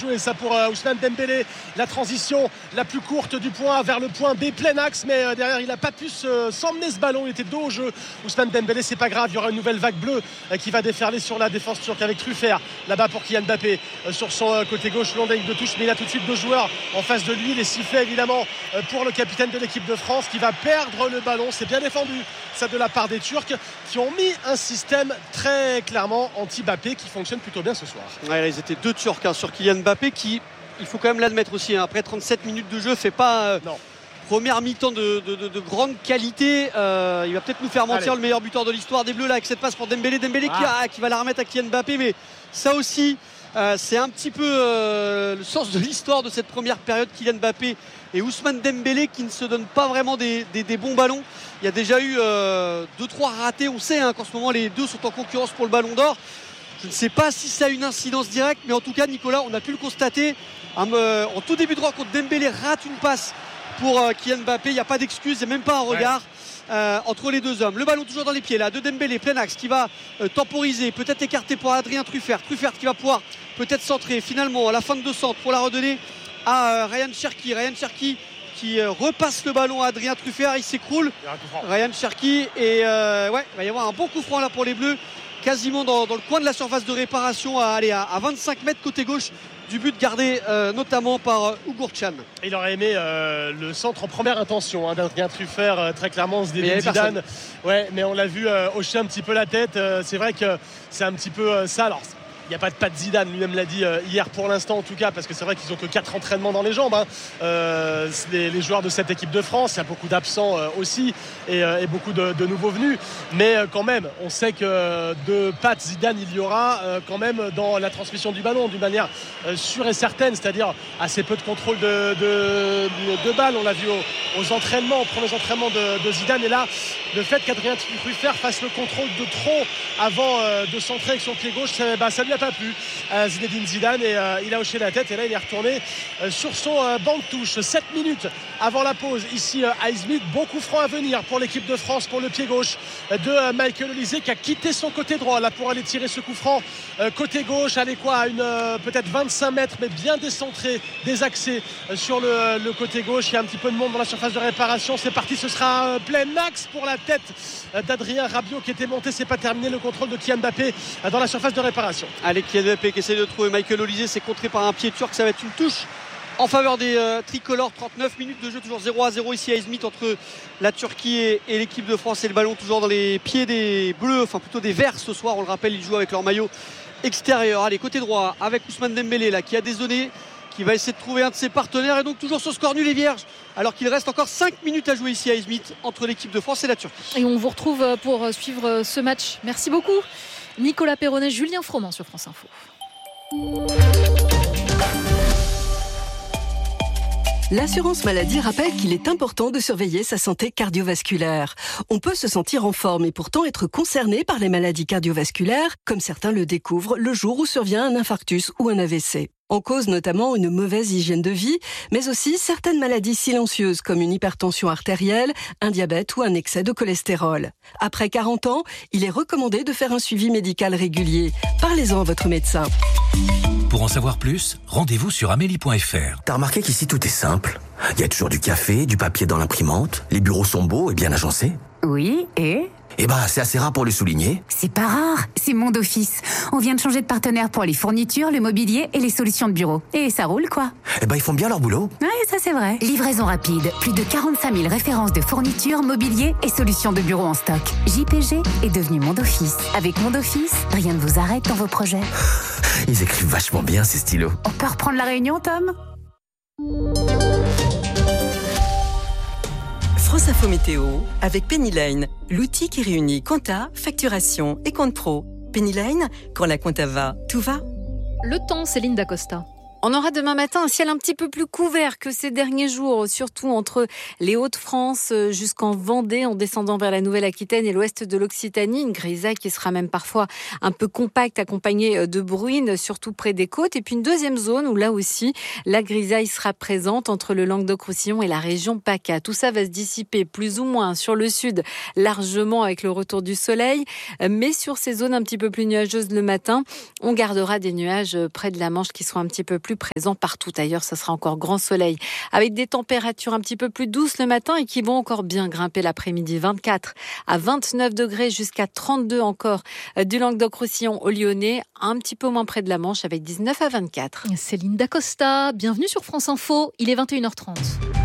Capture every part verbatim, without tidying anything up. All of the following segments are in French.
jouer ça pour euh, Ousmane Dembélé, la transition la plus courte du point A vers le point B, plein axe, mais euh, derrière il n'a pas pu se, s'emmener ce ballon, il était dos au jeu. Ousmane Dembélé, c'est pas grave, il y aura une nouvelle vague bleue euh, qui va déferler sur la défense turque avec Truffert là-bas pour Kylian Mbappé euh, sur son euh, côté gauche, long de ligne de touche, mais il a tout de suite deux joueurs en face de lui, les sifflets évidemment euh, pour le capitaine de l'équipe de France qui va perdre le ballon. C'est bien défendu ça de la part des Turcs qui ont mis un système très clairement anti-Mbappé qui fonctionne plutôt bien ce soir. Ouais, ils étaient deux Turcs hein, sur Kylian Mbappé qui, il faut quand même l'admettre aussi, hein, après trente-sept minutes de jeu, fait pas euh, première mi-temps de, de, de, de grande qualité. Euh, il va peut-être nous faire mentir. Allez. Le meilleur buteur de l'histoire des Bleus là avec cette passe pour Dembélé, Dembélé ah. qui, a, qui va la remettre à Kylian Mbappé, mais ça aussi euh, c'est un petit peu euh, le sens de l'histoire de cette première période. Kylian Mbappé et Ousmane Dembélé qui ne se donnent pas vraiment des, des, des bons ballons. Il y a déjà eu euh, deux trois ratés. On sait hein, qu'en ce moment les deux sont en concurrence pour le ballon d'or. Je ne sais pas si ça a une incidence directe, mais en tout cas Nicolas, on a pu le constater en, euh, en tout début de rencontre. Dembélé rate une passe pour euh, Kylian Mbappé, il n'y a pas d'excuse, il n'y a même pas un regard ouais. euh, entre les deux hommes. Le ballon toujours dans les pieds là de Dembélé, plein axe qui va euh, temporiser, peut-être écarter pour Adrien Truffert. Truffert qui va pouvoir peut-être centrer finalement à la fin de deux centres pour la redonner à euh, Ryan Cherki. Ryan Cherki qui euh, repasse le ballon à Adrien Truffert, il s'écroule. Ryan Cherki et euh, ouais, il va y avoir un bon coup franc là pour les Bleus, quasiment dans, dans le coin de la surface de réparation à, allez, à, à vingt-cinq mètres côté gauche du but gardé euh, notamment par euh, Uğur Can. Il aurait aimé euh, le centre en première intention hein, d'Adrien Truffert, euh, très clairement Zinedine Zidane. Ouais, mais on l'a vu euh, hocher un petit peu la tête. Euh, c'est vrai que c'est un petit peu euh, ça. Alors, il n'y a pas de patte Zidane, lui-même l'a dit euh, hier pour l'instant en tout cas, parce que c'est vrai qu'ils n'ont que quatre entraînements dans les jambes hein. euh, les, les joueurs de cette équipe de France, il y a beaucoup d'absents euh, aussi et, euh, et beaucoup de, de nouveaux venus, mais euh, quand même on sait que de patte Zidane il y aura euh, quand même dans la transmission du ballon d'une manière euh, sûre et certaine, c'est-à-dire assez peu de contrôle de, de, de, de balles. On l'a vu aux, aux entraînements, aux premiers entraînements de, de Zidane, et là le fait qu'Adrien Truffert fasse le contrôle de trop avant euh, de centrer avec son pied gauche, ça, bah, ça lui a pas plu à Zinedine Zidane et euh, il a hoché la tête et là il est retourné euh, sur son euh, banc de touche. sept minutes avant la pause ici euh, à Izmit. Bon coup franc à venir pour l'équipe de France, pour le pied gauche euh, de euh, Michael Olise qui a quitté son côté droit là pour aller tirer ce coup franc euh, côté gauche. Allez quoi à une euh, peut-être vingt-cinq mètres mais bien décentré, désaxé euh, sur le, le côté gauche. Il y a un petit peu de monde dans la surface de réparation. C'est parti, ce sera euh, plein axe pour la tête euh, d'Adrien Rabiot qui était monté. C'est pas terminé, le contrôle de Kylian Mbappé euh, dans la surface de réparation. Allez, Kylian Mbappé qui essaie de trouver Michael Olise, c'est contré par un pied turc, ça va être une touche en faveur des euh, tricolores. Trente-neuf minutes de jeu, toujours zéro à zéro ici à Izmit entre la Turquie et, et l'équipe de France, et le ballon toujours dans les pieds des Bleus, enfin plutôt des Verts ce soir. On le rappelle, ils jouent avec leur maillot extérieur. Allez, côté droit avec Ousmane Dembélé là qui a dézonné, qui va essayer de trouver un de ses partenaires, et donc toujours ce score nul et vierge alors qu'il reste encore cinq minutes à jouer ici à Izmit entre l'équipe de France et la Turquie. Et on vous retrouve pour suivre ce match. Merci beaucoup Nicolas Perronnet, Julien Froment sur France Info. L'assurance maladie rappelle qu'il est important de surveiller sa santé cardiovasculaire. On peut se sentir en forme et pourtant être concerné par les maladies cardiovasculaires, comme certains le découvrent le jour où survient un infarctus ou un A V C. En cause notamment une mauvaise hygiène de vie, mais aussi certaines maladies silencieuses comme une hypertension artérielle, un diabète ou un excès de cholestérol. Après quarante ans, il est recommandé de faire un suivi médical régulier. Parlez-en à votre médecin. Pour en savoir plus, rendez-vous sur amélie point f r. T'as remarqué qu'ici tout est simple? Il y a toujours du café, du papier dans l'imprimante, les bureaux sont beaux et bien agencés. Oui, et Eh ben, c'est assez rare pour le souligner. C'est pas rare, c'est Monde Office. On vient de changer de partenaire pour les fournitures, le mobilier et les solutions de bureau. Et ça roule, quoi. Eh ben, ils font bien leur boulot. Ouais, ça c'est vrai. Livraison rapide, plus de quarante-cinq mille références de fournitures, mobilier et solutions de bureau en stock. J P G est devenu Monde Office. Avec Monde Office, rien ne vous arrête dans vos projets. Ils écrivent vachement bien, ces stylos. On peut reprendre la réunion, Tom ? France Info Météo avec Pennyline, l'outil qui réunit compta, facturation et compte pro. Pennyline, quand la compta va, tout va. Le temps, Céline Dacosta. On aura demain matin un ciel un petit peu plus couvert que ces derniers jours, surtout entre les Hauts-de-France jusqu'en Vendée, en descendant vers la Nouvelle-Aquitaine et l'ouest de l'Occitanie. Une grisaille qui sera même parfois un peu compacte, accompagnée de bruines, surtout près des côtes. Et puis une deuxième zone où là aussi, la grisaille sera présente entre le Languedoc-Roussillon et la région PACA. Tout ça va se dissiper plus ou moins sur le sud, largement avec le retour du soleil. Mais sur ces zones un petit peu plus nuageuses le matin, on gardera des nuages près de la Manche qui seront un petit peu plus plus présent partout. Ailleurs, ça sera encore grand soleil avec des températures un petit peu plus douces le matin et qui vont encore bien grimper l'après-midi. vingt-quatre à vingt-neuf degrés jusqu'à trente-deux encore du Languedoc-Roussillon au Lyonnais, un petit peu moins près de la Manche avec dix-neuf à vingt-quatre. Céline Dacosta, bienvenue sur France Info, il est vingt et une heures trente.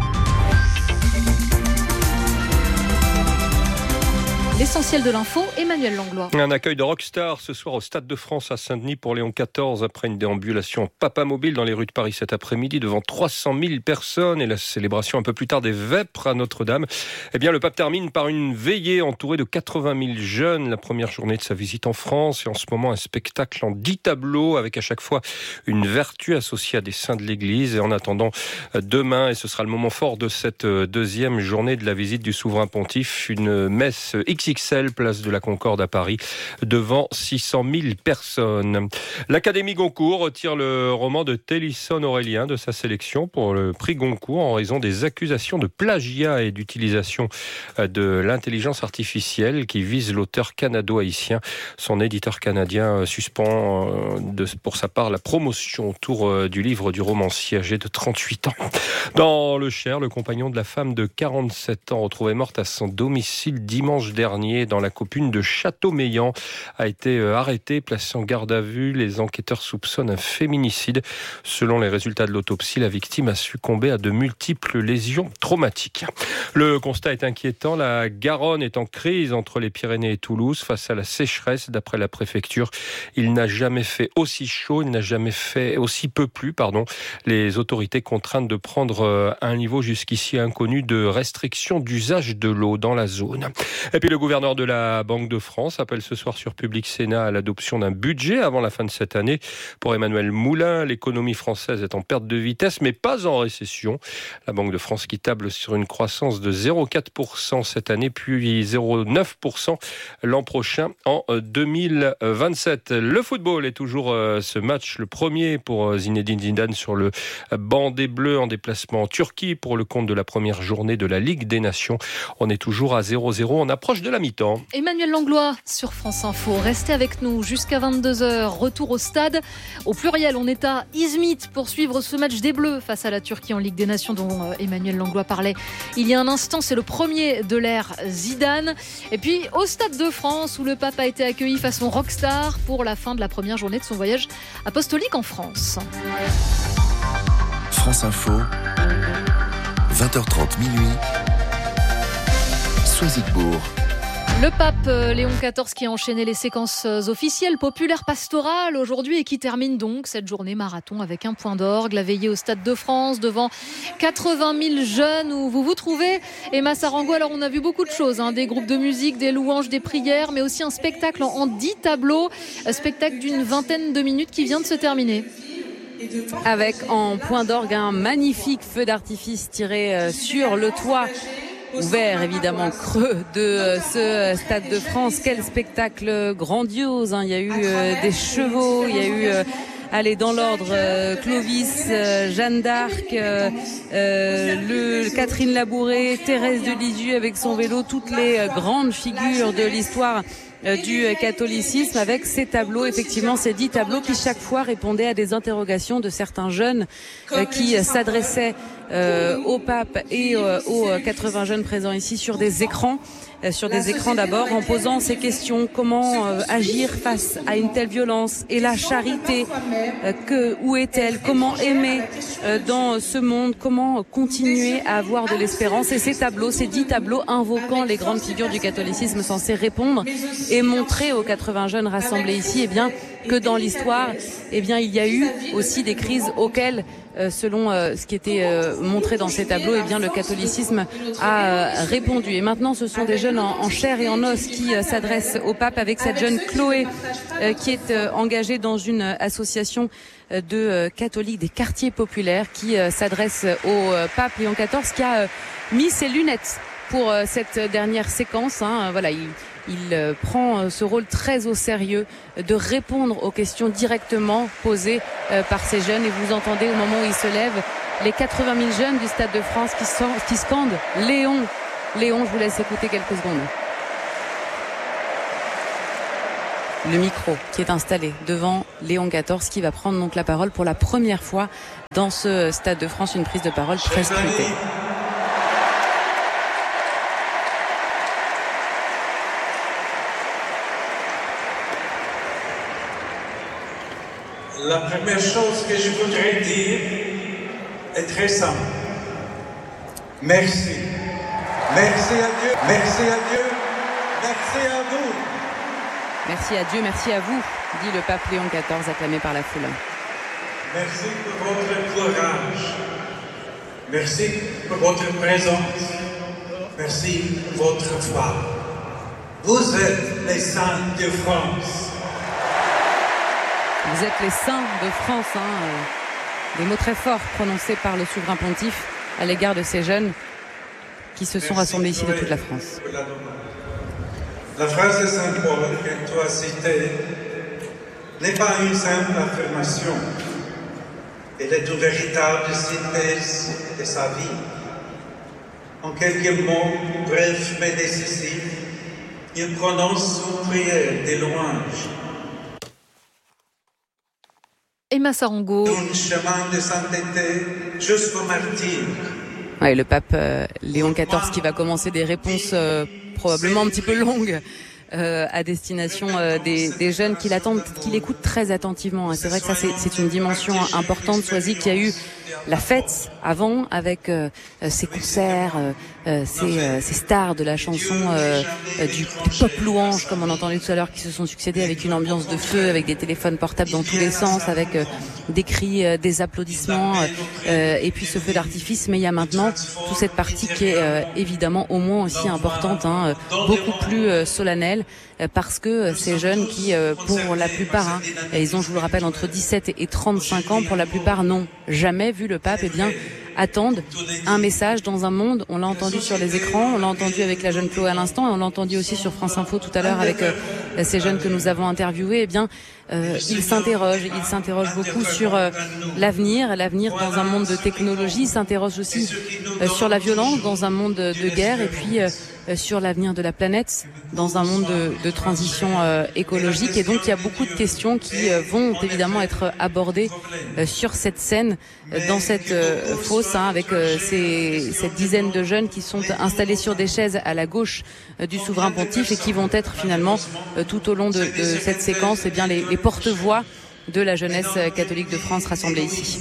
L'essentiel de l'info, Emmanuel Langlois. Un accueil de rockstar ce soir au Stade de France à Saint-Denis pour Léon quatorze après une déambulation papamobile dans les rues de Paris cet après-midi devant trois cent mille personnes et la célébration un peu plus tard des Vêpres à Notre-Dame. Eh bien, le pape termine par une veillée entourée de quatre-vingt mille jeunes, la première journée de sa visite en France et en ce moment un spectacle en dix tableaux avec à chaque fois une vertu associée à des saints de l'Église. Et en attendant demain, et ce sera le moment fort de cette deuxième journée de la visite du souverain pontife, une messe X X L, place de la Concorde à Paris, devant six cent mille personnes. L'Académie Goncourt retire le roman de Télisson Aurélien de sa sélection pour le prix Goncourt en raison des accusations de plagiat et d'utilisation de l'intelligence artificielle qui vise l'auteur canado-haïtien. Son éditeur canadien suspend de, pour sa part la promotion autour du livre du romancier âgé de trente-huit ans. Dans le Cher, le compagnon de la femme de quarante-sept ans retrouvée morte à son domicile dimanche dernier dans la commune de Châteaumeillan a été arrêté, placé en garde à vue. Les enquêteurs soupçonnent un féminicide. Selon les résultats de l'autopsie, la victime a succombé à de multiples lésions traumatiques. Le constat est inquiétant. La Garonne est en crise entre les Pyrénées et Toulouse face à la sécheresse. D'après la préfecture, il n'a jamais fait aussi chaud, il n'a jamais fait aussi peu plu, pardon. Les autorités contraintes de prendre un niveau jusqu'ici inconnu de restriction d'usage de l'eau dans la zone. Et puis le Le gouverneur de la Banque de France appelle ce soir sur Public Sénat à l'adoption d'un budget avant la fin de cette année. Pour Emmanuel Moulin, l'économie française est en perte de vitesse, mais pas en récession. La Banque de France qui table sur une croissance de zéro virgule quatre pour cent cette année, puis zéro virgule neuf pour cent l'an prochain en deux mille vingt-sept. Le football est toujours ce match, le premier pour Zinedine Zidane sur le banc des Bleus en déplacement en Turquie pour le compte de la première journée de la Ligue des Nations. On est toujours à zéro zéro, on approche de la mi-temps. Emmanuel Langlois sur France Info. Restez avec nous jusqu'à vingt-deux heures. Retour au stade. Au pluriel, on est à Izmit pour suivre ce match des Bleus face à la Turquie en Ligue des Nations dont Emmanuel Langlois parlait il y a un instant. C'est le premier de l'ère Zidane. Et puis au Stade de France où le pape a été accueilli façon rockstar pour la fin de la première journée de son voyage apostolique en France. France Info, vingt heures trente minuit, Soisigbourg. Le pape Léon quatorze qui a enchaîné les séquences officielles, populaires, pastorales aujourd'hui et qui termine donc cette journée marathon avec un point d'orgue. La veillée au Stade de France devant quatre-vingt mille jeunes où vous vous trouvez. Emma Sarango, alors on a vu beaucoup de choses, hein, des groupes de musique, des louanges, des prières, mais aussi un spectacle en dix tableaux, un spectacle d'une vingtaine de minutes qui vient de se terminer. Avec en point d'orgue un magnifique feu d'artifice tiré sur le toit ouvert évidemment creux de ce Stade de France. Quel spectacle grandiose, hein. Il y a eu euh, des chevaux, il y a eu euh, allez dans l'ordre euh, Clovis, euh, Jeanne d'Arc, euh, euh, le Catherine Labouré, Thérèse de Lisieux avec son vélo, toutes les euh, grandes figures de l'histoire du catholicisme avec ces tableaux, effectivement ces dix tableaux qui chaque fois répondaient à des interrogations de certains jeunes euh, qui s'adressaient euh, au pape et euh, aux quatre-vingts jeunes présents ici sur des écrans, euh, sur des écrans d'abord en posant ces questions, comment euh, agir face à une telle violence et la charité, euh, que, où est-elle, comment aimer euh, dans ce monde, comment continuer à avoir de l'espérance. Et ces tableaux, ces dix tableaux invoquant les grandes figures du catholicisme censés répondre et montrer aux quatre-vingts jeunes rassemblés ici, eh bien, que dans l'histoire, eh bien, il y a eu aussi des crises auxquelles, euh, selon euh, ce qui était euh, montré dans ces tableaux, eh bien, le catholicisme a euh, répondu. Et maintenant, ce sont des jeunes en, en chair et en os qui euh, s'adressent au pape avec cette jeune Chloé euh, qui est euh, engagée dans une association de euh, catholiques des quartiers populaires qui euh, s'adresse au euh, pape Léon quatorze qui a euh, mis ses lunettes pour euh, cette dernière séquence. Hein. Voilà, il Il euh, prend ce rôle très au sérieux de répondre aux questions directement posées euh, par ces jeunes. Et vous entendez au moment où il se lève les quatre-vingt mille jeunes du Stade de France qui, sont, qui scandent Léon. Léon, je vous laisse écouter quelques secondes. le micro qui est installé devant Léon quatorze qui va prendre donc la parole pour la première fois dans ce Stade de France, une prise de parole très scrutée. La première chose que je voudrais dire est très simple. Merci. Merci à Dieu. Merci à Dieu. Merci à vous. Merci à Dieu, merci à vous, dit le pape Léon quatorze, acclamé par la foule. Merci pour votre courage. Merci pour votre présence. Merci pour votre foi. Vous êtes les saints de France. Vous êtes les saints de France, hein, des mots très forts prononcés par le souverain pontife à l'égard de ces jeunes qui se sont rassemblés ici de toute la France. La phrase de Saint Paul que tu as citée n'est pas une simple affirmation. Elle est une véritable synthèse de sa vie. En quelques mots, brefs mais décisifs, il prononce une prière de louange. Emma Sarongo. Un chemin de sainteté jusqu'au martyre. Ouais, le pape euh, Léon quatorze qui va commencer des réponses euh, probablement un petit peu longues euh, à destination euh, des, des jeunes qui l'attendent, qui l'écoutent très attentivement. Et c'est vrai que ça c'est, c'est une dimension importante. Soisy qui a eu la fête avant avec euh, ses concerts, euh, ses, euh, ses stars de la chanson euh, euh, du pop louange comme on entendait tout à l'heure qui se sont succédés avec une ambiance de feu, avec des téléphones portables dans tous les sens, avec euh, des cris, euh, des applaudissements euh, et puis ce feu d'artifice. Mais il y a maintenant toute cette partie qui est euh, évidemment au moins aussi importante, hein, beaucoup plus euh, solennelle. Parce que ces jeunes qui, pour la plupart, hein, ils ont, je vous le rappelle, entre dix-sept et trente-cinq ans, pour la plupart n'ont jamais vu le pape, eh bien, attendent un message dans un monde. On l'a entendu sur les écrans, on l'a entendu avec la jeune Chloé à l'instant, et on l'a entendu aussi sur France Info tout à l'heure avec euh, ces jeunes que nous avons interviewés. Eh bien, euh, ils s'interrogent, ils s'interrogent beaucoup sur euh, l'avenir, l'avenir dans un monde de technologie. Ils s'interrogent aussi euh, sur la violence dans un monde de guerre, et puis euh, sur l'avenir de la planète dans un monde de, de transition euh, écologique. Et donc il y a beaucoup de questions qui euh, vont évidemment être abordées euh, sur cette scène, euh, dans cette euh, fosse, hein, avec euh, ces, cette dizaine de jeunes qui sont installés sur des chaises à la gauche euh, du souverain pontife et qui vont être finalement euh, tout au long de, de cette séquence eh bien, les, les porte-voix de la jeunesse catholique de France rassemblée ici.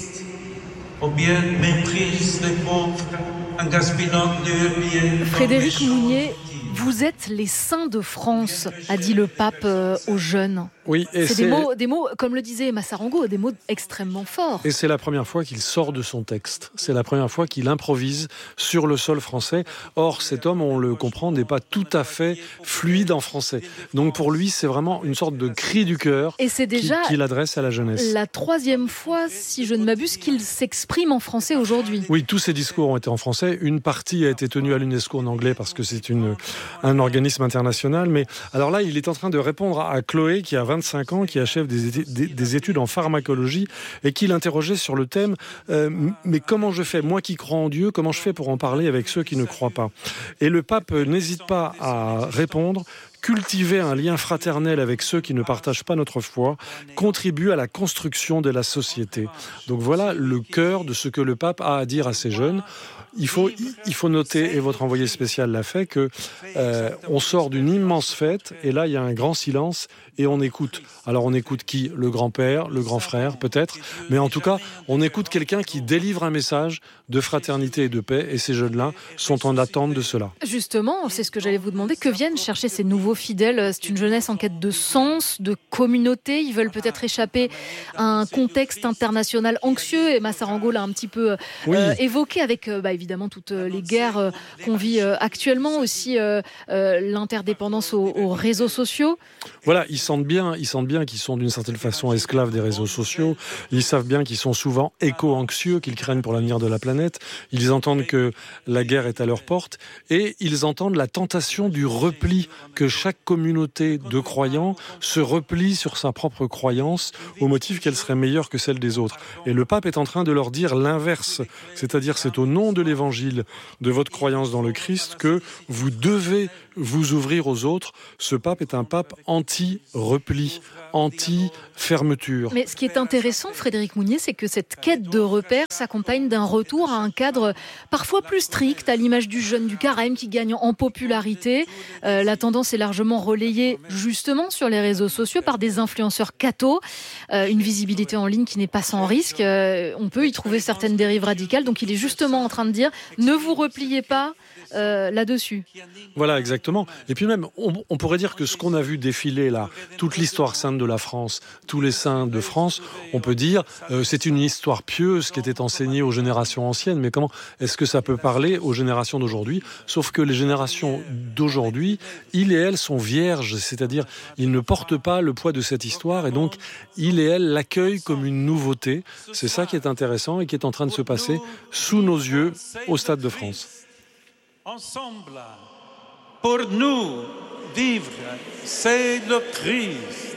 Au bien méprise des pauvres, en gaspillant de bien. Frédéric Mounier, vous êtes les saints de France, a dit le pape euh, aux jeunes. Oui, et c'est, c'est... Des, mots, des mots, comme le disait Emma Sarongo, des mots extrêmement forts. Et c'est la première fois qu'il sort de son texte. C'est la première fois qu'il improvise sur le sol français. Or, cet homme, on le comprend, n'est pas tout à fait fluide en français. Donc pour lui, c'est vraiment une sorte de cri du cœur et c'est déjà qu'il adresse à la jeunesse. La troisième fois, si je ne m'abuse, qu'il s'exprime en français aujourd'hui. Oui, tous ses discours ont été en français. Une partie a été tenue à l'UNESCO en anglais parce que c'est une, un organisme international. Mais alors là, il est en train de répondre à Chloé, qui a vingt-cinq ans, qui achève des, des, des études en pharmacologie et qui l'interrogeait sur le thème euh, mais comment je fais, moi qui crois en Dieu, comment je fais pour en parler avec ceux qui ne croient pas? Et le pape n'hésite pas à répondre: cultiver un lien fraternel avec ceux qui ne partagent pas notre foi contribue à la construction de la société. Donc voilà le cœur de ce que le pape a à dire à ces jeunes. Il faut, il faut noter, et votre envoyé spécial l'a fait, que euh, on sort d'une immense fête et là il y a un grand silence et on écoute. Alors on écoute qui? Le grand-père, le grand frère peut-être, mais en tout cas on écoute quelqu'un qui délivre un message de fraternité et de paix, et ces jeunes-là sont en attente de cela. Justement, c'est ce que j'allais vous demander, que viennent chercher ces nouveaux fidèles? C'est une jeunesse en quête de sens, de communauté. Ils veulent peut-être échapper à un contexte international anxieux. Emma Sarongo l'a un petit peu euh, oui. évoqué avec euh, bah, évidemment toutes les guerres euh, qu'on vit euh, actuellement, aussi euh, euh, l'interdépendance aux, aux réseaux sociaux. Voilà, ils sentent bien, ils sentent bien qu'ils sont d'une certaine façon esclaves des réseaux sociaux. Ils savent bien qu'ils sont souvent éco-anxieux, qu'ils craignent pour l'avenir de la planète. Ils entendent que la guerre est à leur porte et ils entendent la tentation du repli, que chaque communauté de croyants se replie sur sa propre croyance au motif qu'elle serait meilleure que celle des autres. Et le pape est en train de leur dire l'inverse, c'est-à-dire c'est au nom de l'évangile, de votre croyance dans le Christ, que vous devez vous ouvrir aux autres. Ce pape est un pape anti-repli, anti-fermeture. Mais ce qui est intéressant, Frédéric Mounier, c'est que cette quête de repères s'accompagne d'un retour à un cadre parfois plus strict, à l'image du jeûne du carême qui gagne en popularité. Euh, la tendance est largement relayée justement sur les réseaux sociaux par des influenceurs cathos. Euh, une visibilité en ligne qui n'est pas sans risque. Euh, on peut y trouver certaines dérives radicales. Donc il est justement en train de dire ne vous repliez pas euh, là-dessus. Voilà, exactement. Et puis même, on, on pourrait dire que ce qu'on a vu défiler là, toute l'histoire sainte de la France, tous les saints de France, on peut dire euh, c'est une histoire pieuse qui était enseignée aux générations anciennes. Mais comment est-ce que ça peut parler aux générations d'aujourd'hui? Sauf que les générations d'aujourd'hui, ils et elles sont vierges, c'est-à-dire ils ne portent pas le poids de cette histoire et donc ils et elles l'accueillent comme une nouveauté. C'est ça qui est intéressant et qui est en train de se passer sous nos yeux au Stade de France. Ensemble, pour nous, vivre, c'est le Christ.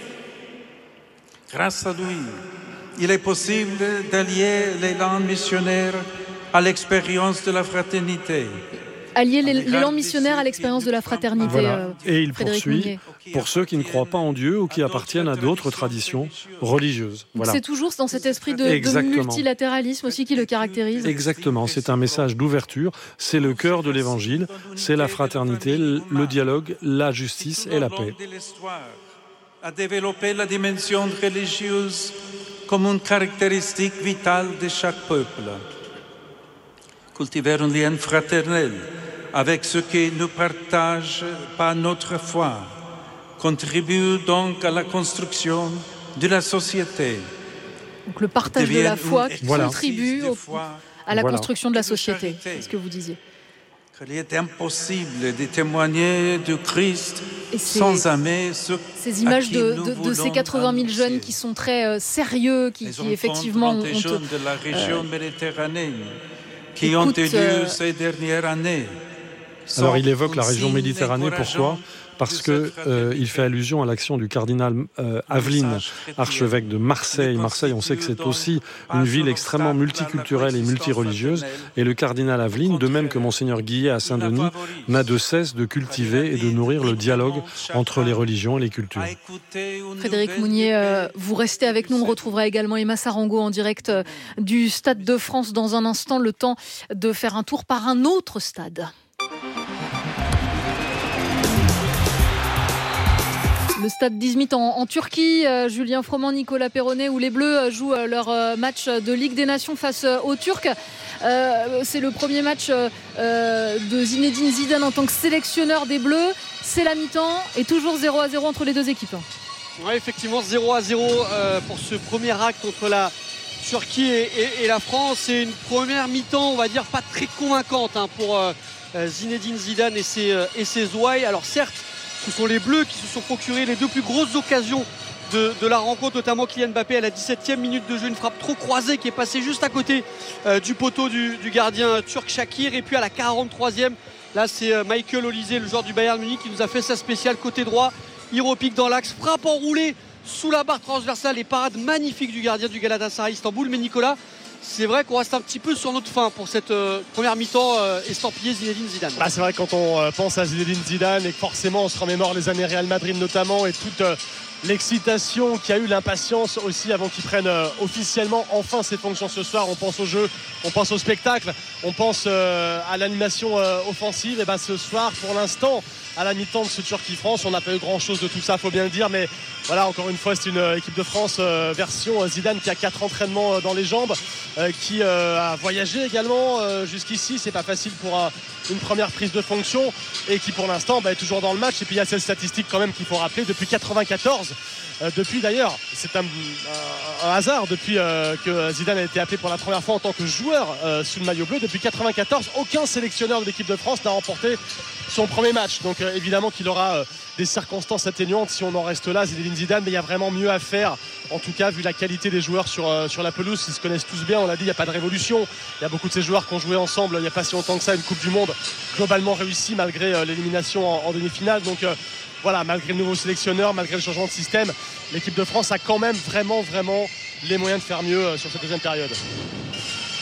Grâce à lui, il est possible d'allier l'élan missionnaire à l'expérience de la fraternité. Allier l'élan missionnaire à l'expérience de la fraternité. Voilà. Euh, Et il Frédéric poursuit Mounier. pour ceux qui ne croient pas en Dieu ou qui appartiennent à d'autres traditions religieuses. Voilà. C'est toujours dans cet esprit de, de multilatéralisme aussi qui le caractérise. Exactement, c'est un message d'ouverture, c'est le cœur de l'évangile, c'est la fraternité, le dialogue, la justice et la paix. À développer la dimension religieuse comme une caractéristique vitale de chaque peuple. Cultiver un lien fraternel avec ceux qui ne partagent pas notre foi contribue donc à la construction de la société. Donc le partage de la foi voilà. contribue au, à la voilà. construction de la société, c'est ce que vous disiez. Il est impossible de témoigner du Christ sans aimer ceux Ces images de, de, de ces quatre-vingt mille jeunes qui sont très euh, sérieux, qui, qui effectivement ont... Les jeunes de la région euh, méditerranéenne qui écoute, ont élu euh, ces dernières années. Alors il évoque la région Méditerranée, pourquoi ? Parce qu'il euh, fait allusion à l'action du cardinal euh, Aveline, archevêque de Marseille. Marseille, on sait que c'est aussi une ville extrêmement multiculturelle et multireligieuse. Et le cardinal Aveline, de même que Monseigneur Guillet à Saint-Denis, n'a de cesse de cultiver et de nourrir le dialogue entre les religions et les cultures. Frédéric Mounier, euh, vous restez avec nous. On retrouvera également Emma Sarango en direct euh, du Stade de France dans un instant. Le temps de faire un tour par un autre stade. Le stade d'Izmit en, en Turquie, euh, Julien Froment, Nicolas Perronnet, où les Bleus euh, jouent euh, leur euh, match de Ligue des Nations face euh, aux Turcs. Euh, c'est le premier match euh, de Zinedine Zidane en tant que sélectionneur des Bleus. C'est la mi-temps et toujours zéro à zéro entre les deux équipes. Oui, effectivement, zéro à zéro euh, pour ce premier acte entre la Turquie et, et, et la France. C'est une première mi-temps, on va dire, pas très convaincante hein, pour euh, Zinedine Zidane et ses, euh, et ses ouailles. Alors certes, ce sont les Bleus qui se sont procurés les deux plus grosses occasions de, de la rencontre, notamment Kylian Mbappé à la dix-septième minute de jeu, une frappe trop croisée qui est passée juste à côté euh, du poteau du, du gardien turc Shakir. Et puis à la quarante-troisième, là c'est euh, Michael Olise, le joueur du Bayern Munich, qui nous a fait sa spéciale côté droit. Il repique dans l'axe, frappe enroulée sous la barre transversale et parade magnifique du gardien du Galatasaray Istanbul. Mais Nicolas, c'est vrai qu'on reste un petit peu sur notre fin pour cette euh, première mi-temps euh, estampillée Zinedine Zidane. Bah, c'est vrai quand on euh, pense à Zinedine Zidane et que forcément on se remémore les années Real Madrid notamment et toute euh, l'excitation qu'il y a eu, l'impatience aussi avant qu'il prenne euh, officiellement enfin ses fonctions ce soir. On pense au jeu, on pense au spectacle, on pense euh, à l'animation euh, offensive. Et bah, ce soir, pour l'instant, à la mi-temps de ce Turquie-France, on n'a pas eu grand-chose de tout ça, faut bien le dire, mais voilà, encore une fois, c'est une euh, équipe de France euh, version euh, Zidane qui a quatre entraînements euh, dans les jambes, euh, qui euh, a voyagé également euh, jusqu'ici. C'est pas facile pour euh, une première prise de fonction et qui pour l'instant bah, est toujours dans le match. Et puis il y a cette statistique quand même qu'il faut rappeler depuis quatre-vingt-quatorze. Euh, depuis d'ailleurs, c'est un, un, un hasard depuis euh, que Zidane a été appelé pour la première fois en tant que joueur euh, sous le maillot bleu. Depuis quatre-vingt-quatorze, aucun sélectionneur de l'équipe de France n'a remporté son premier match. Donc euh, évidemment qu'il aura euh, des circonstances atténuantes si on en reste là, Zinedine Zidane, mais il y a vraiment mieux à faire. En tout cas, vu la qualité des joueurs sur, euh, sur la pelouse, ils se connaissent tous bien. On l'a dit, il n'y a pas de révolution. Il y a beaucoup de ces joueurs qui ont joué ensemble il n'y a pas si longtemps que ça, une Coupe du Monde globalement réussie malgré euh, l'élimination en, en demi-finale. Donc euh, voilà, malgré le nouveau sélectionneur, malgré le changement de système, l'équipe de France a quand même vraiment, vraiment les moyens de faire mieux euh, sur cette deuxième période.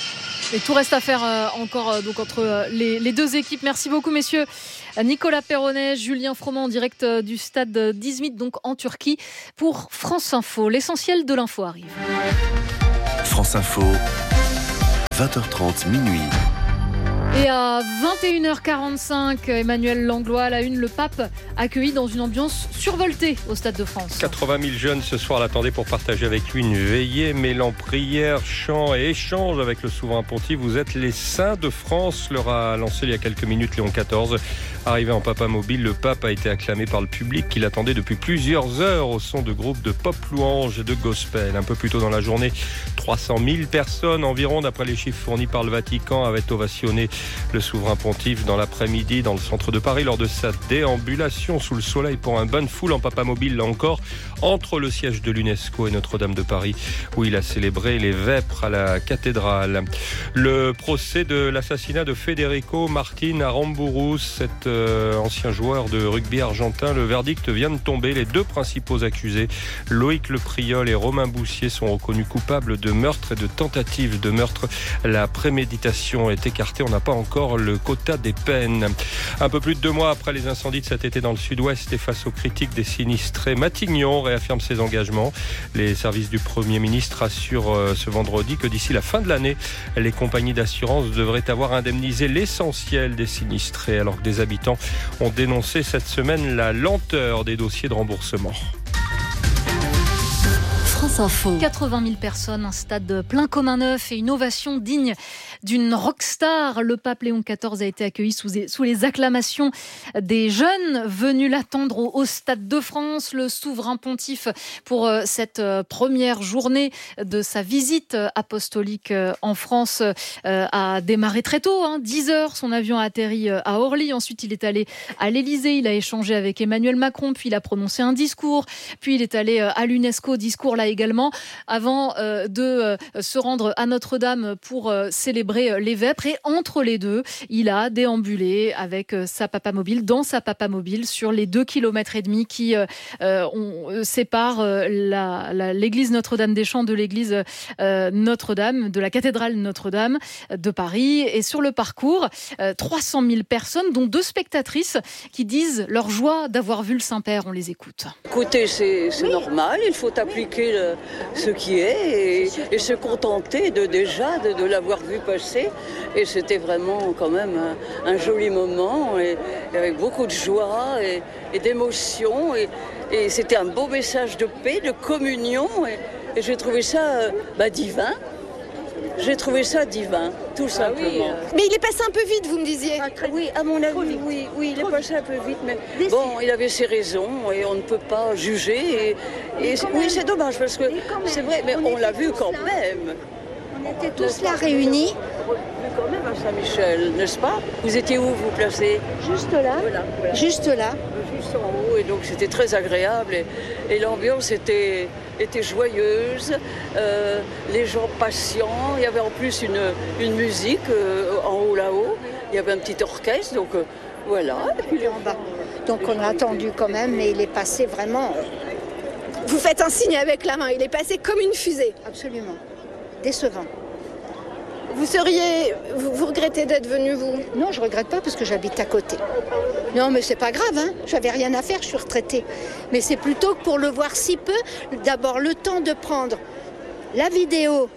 Et tout reste à faire euh, encore euh, donc entre euh, les, les deux équipes. Merci beaucoup messieurs. Nicolas Perronnet, Julien Froment en direct euh, du stade d'Izmit donc en Turquie pour France Info. L'essentiel de l'info arrive. France Info, vingt heures trente minuit. Et à vingt et une heures quarante-cinq, Emmanuel Langlois à la une, le pape accueilli dans une ambiance survoltée au Stade de France. quatre-vingt mille jeunes ce soir l'attendaient pour partager avec lui une veillée mêlant prière, chant et échange avec le souverain pontife. Vous êtes les saints de France, leur a lancé il y a quelques minutes Léon quatorze. Arrivé en papa mobile, le pape a été acclamé par le public qui l'attendait depuis plusieurs heures au son de groupes de pop louanges et de gospel. Un peu plus tôt dans la journée, trois cent mille personnes environ, d'après les chiffres fournis par le Vatican, avaient ovationné le souverain pontife dans l'après-midi dans le centre de Paris lors de sa déambulation sous le soleil pour un bain de foule en papa mobile, là encore, entre le siège de l'UNESCO et Notre-Dame de Paris, où il a célébré les vêpres à la cathédrale. Le procès de l'assassinat de Federico Martin Aramburu, cet euh, ancien joueur de rugby argentin, le verdict vient de tomber. Les deux principaux accusés, Loïc Le Priol et Romain Boussier, sont reconnus coupables de meurtre et de tentative de meurtre. La préméditation est écartée. On n'a pas encore le quota des peines. Un peu plus de deux mois après les incendies de cet été dans le sud-ouest et face aux critiques des sinistrés, Matignon réaffirme ses engagements. Les services du Premier ministre assurent euh, ce vendredi que d'ici la fin de l'année, les compagnies d'assurance devraient avoir indemnisé l'essentiel des sinistrés, alors que des habitants ont dénoncé cette semaine la lenteur des dossiers de remboursement. France Info. quatre-vingt mille personnes, un stade plein comme un neuf et une ovation digne d'une rockstar. Le pape Léon quatorze a été accueilli sous, sous les acclamations des jeunes venus l'attendre au, au Stade de France. Le souverain pontife, pour euh, cette euh, première journée de sa visite apostolique euh, en France, euh, a démarré très tôt, hein, dix heures. Son avion a atterri euh, à Orly. Ensuite, il est allé à l'Élysée. Il a échangé avec Emmanuel Macron, puis il a prononcé un discours. Puis il est allé euh, à l'UNESCO, discours là également, avant euh, de euh, se rendre à Notre-Dame pour euh, célébrer les vêpres. Et entre les deux, il a déambulé avec euh, sa papa mobile, dans sa papa mobile, sur les deux kilomètres et demi qui euh, on, euh, séparent euh, la, la, l'église Notre-Dame-des-Champs de l'église euh, Notre-Dame, de la cathédrale Notre-Dame de Paris. Et sur le parcours, euh, trois cent mille personnes, dont deux spectatrices qui disent leur joie d'avoir vu le Saint-Père. On les écoute. Écoutez, c'est, c'est oui. normal, il faut appliquer le, ce qui est et, et se contenter de déjà de, de l'avoir vu passer. Et c'était vraiment quand même un, un joli moment, et, et avec beaucoup de joie et, et d'émotion. Et, et c'était un beau message de paix, de communion. Et, et j'ai trouvé ça bah, divin. J'ai trouvé ça divin, tout ah simplement. Oui, euh... Mais il est passé un peu vite, vous me disiez. Ah, très... Oui, à mon avis, oui, oui, il est passé un peu vite. Mais Décis. bon, il avait ses raisons et on ne peut pas juger. Et, et oui, c'est dommage parce que c'est vrai, mais on, on l'a vu quand là. même. On était tous là réunis. Mais quand même à Saint-Michel, n'est-ce pas? Vous étiez où, vous placez? Juste là. Voilà, voilà. Juste là. Juste en haut, et donc c'était très agréable. Et, et l'ambiance était... était joyeuse, euh, les gens patients, il y avait en plus une, une musique euh, en haut là-haut, il y avait un petit orchestre, donc euh, voilà. Et puis en bas. Donc on a attendu quand même, mais il est passé vraiment... Vous faites un signe avec la main, il est passé comme une fusée. Absolument, décevant. Vous seriez... Vous, vous regrettez d'être venu, vous? Non, je ne regrette pas parce que j'habite à côté. Non, mais c'est pas grave, hein. J'avais rien à faire, je suis retraitée. Mais c'est plutôt que pour le voir si peu, d'abord le temps de prendre la vidéo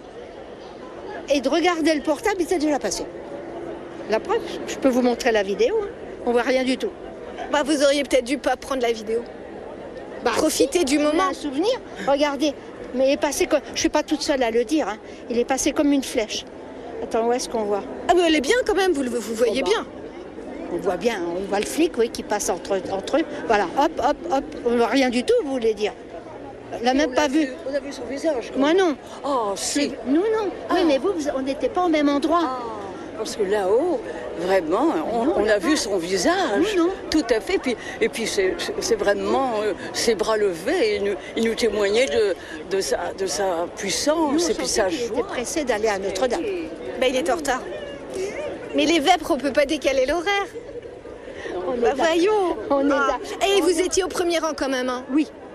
et de regarder le portable, il s'est déjà passé. La preuve, je peux vous montrer la vidéo, hein. On voit rien du tout. Bah, vous auriez peut-être dû pas prendre la vidéo. Bah, Profiter si, du moment. Un souvenir, regardez. Mais il est passé comme... Je suis pas toute seule à le dire, hein. Il est passé comme une flèche. Attends, où est-ce qu'on voit? Ah, mais elle est bien quand même, vous, vous voyez oh, bah. bien. On voit bien, on voit le flic, oui, qui passe entre, entre eux. Voilà, hop, hop, hop. On ne voit rien du tout, vous voulez dire. On l'a même on pas vu. vu. On a vu son visage. Moi non. Oh, si. Nous non. Ah. Oui, mais vous, vous on n'était pas au même endroit. Ah. Parce que là-haut, vraiment, on, non, on a vu son visage. Non, non. Tout à fait. Puis, et puis, c'est, c'est vraiment euh, ses bras levés. Il nous, il nous témoignait de, de, sa, de sa puissance. Nous, et puis sa joie. Il était pressé d'aller à Notre-Dame. Ben, il est en retard. Mais les vêpres, on ne peut pas décaler l'horaire. On bah, voyons. On ah. est Et on vous est... étiez au premier rang quand même, hein? Oui.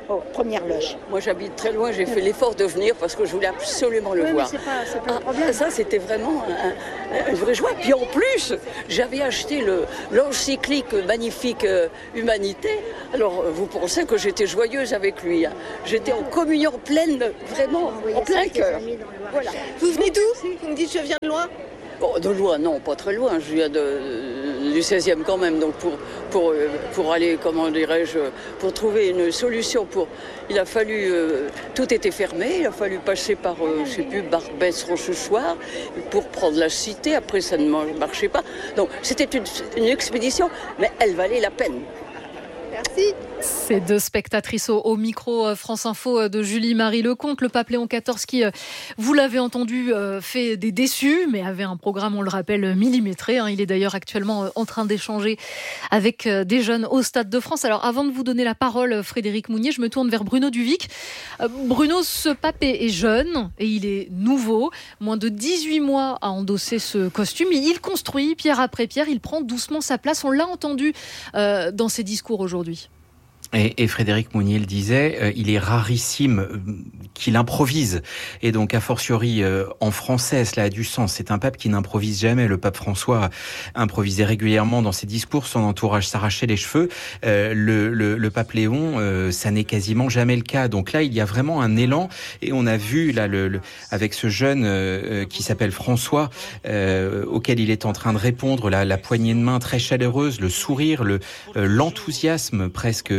Oh, première loge. Moi, j'habite très loin, j'ai fait l'effort de venir parce que je voulais absolument le oui, voir. Mais c'est pas, c'est pas un problème. Ah, ça, c'était vraiment un, un, une vraie joie. Puis en plus, j'avais acheté le, l'encyclique magnifique euh, Humanité. Alors, vous pensez que j'étais joyeuse avec lui. Hein. J'étais en communion pleine, vraiment, oui, en plein cœur. Voilà. Vous venez d'où? Vous me dites je viens de loin? Bon, de loin, non, pas très loin. Je viens de, du seizième quand même. Donc pour, pour, pour aller, comment dirais-je, pour trouver une solution, pour, il a fallu, euh, tout était fermé, il a fallu passer par, euh, je sais plus, Barbès, Rochechouart, pour prendre la cité. Après, ça ne marchait pas. Donc c'était une, une expédition, mais elle valait la peine. Merci. Ces deux spectatrices au, au micro France Info de Julie-Marie Lecomte. Le pape Léon quatorze qui, vous l'avez entendu, fait des déçus, mais avait un programme, on le rappelle, millimétré. Il est d'ailleurs actuellement en train d'échanger avec des jeunes au Stade de France. Alors avant de vous donner la parole, Frédéric Mounier, je me tourne vers Bruno Duvic. Bruno, ce pape est jeune et il est nouveau. Moins de dix-huit mois à endosser ce costume. Il construit pierre après pierre, il prend doucement sa place. On l'a entendu euh, dans ses discours aujourd'hui. Et, et Frédéric Mounier le disait, euh, il est rarissime euh, qu'il improvise. Et donc, a fortiori, euh, en français, cela a du sens. C'est un pape qui n'improvise jamais. Le pape François improvisait régulièrement dans ses discours. Son entourage s'arrachait les cheveux. Euh, le, le, le pape Léon, euh, ça n'est quasiment jamais le cas. Donc là, il y a vraiment un élan. Et on a vu, là, le, le, avec ce jeune euh, qui s'appelle François, euh, auquel il est en train de répondre, la, la poignée de main très chaleureuse, le sourire, le, euh, l'enthousiasme presque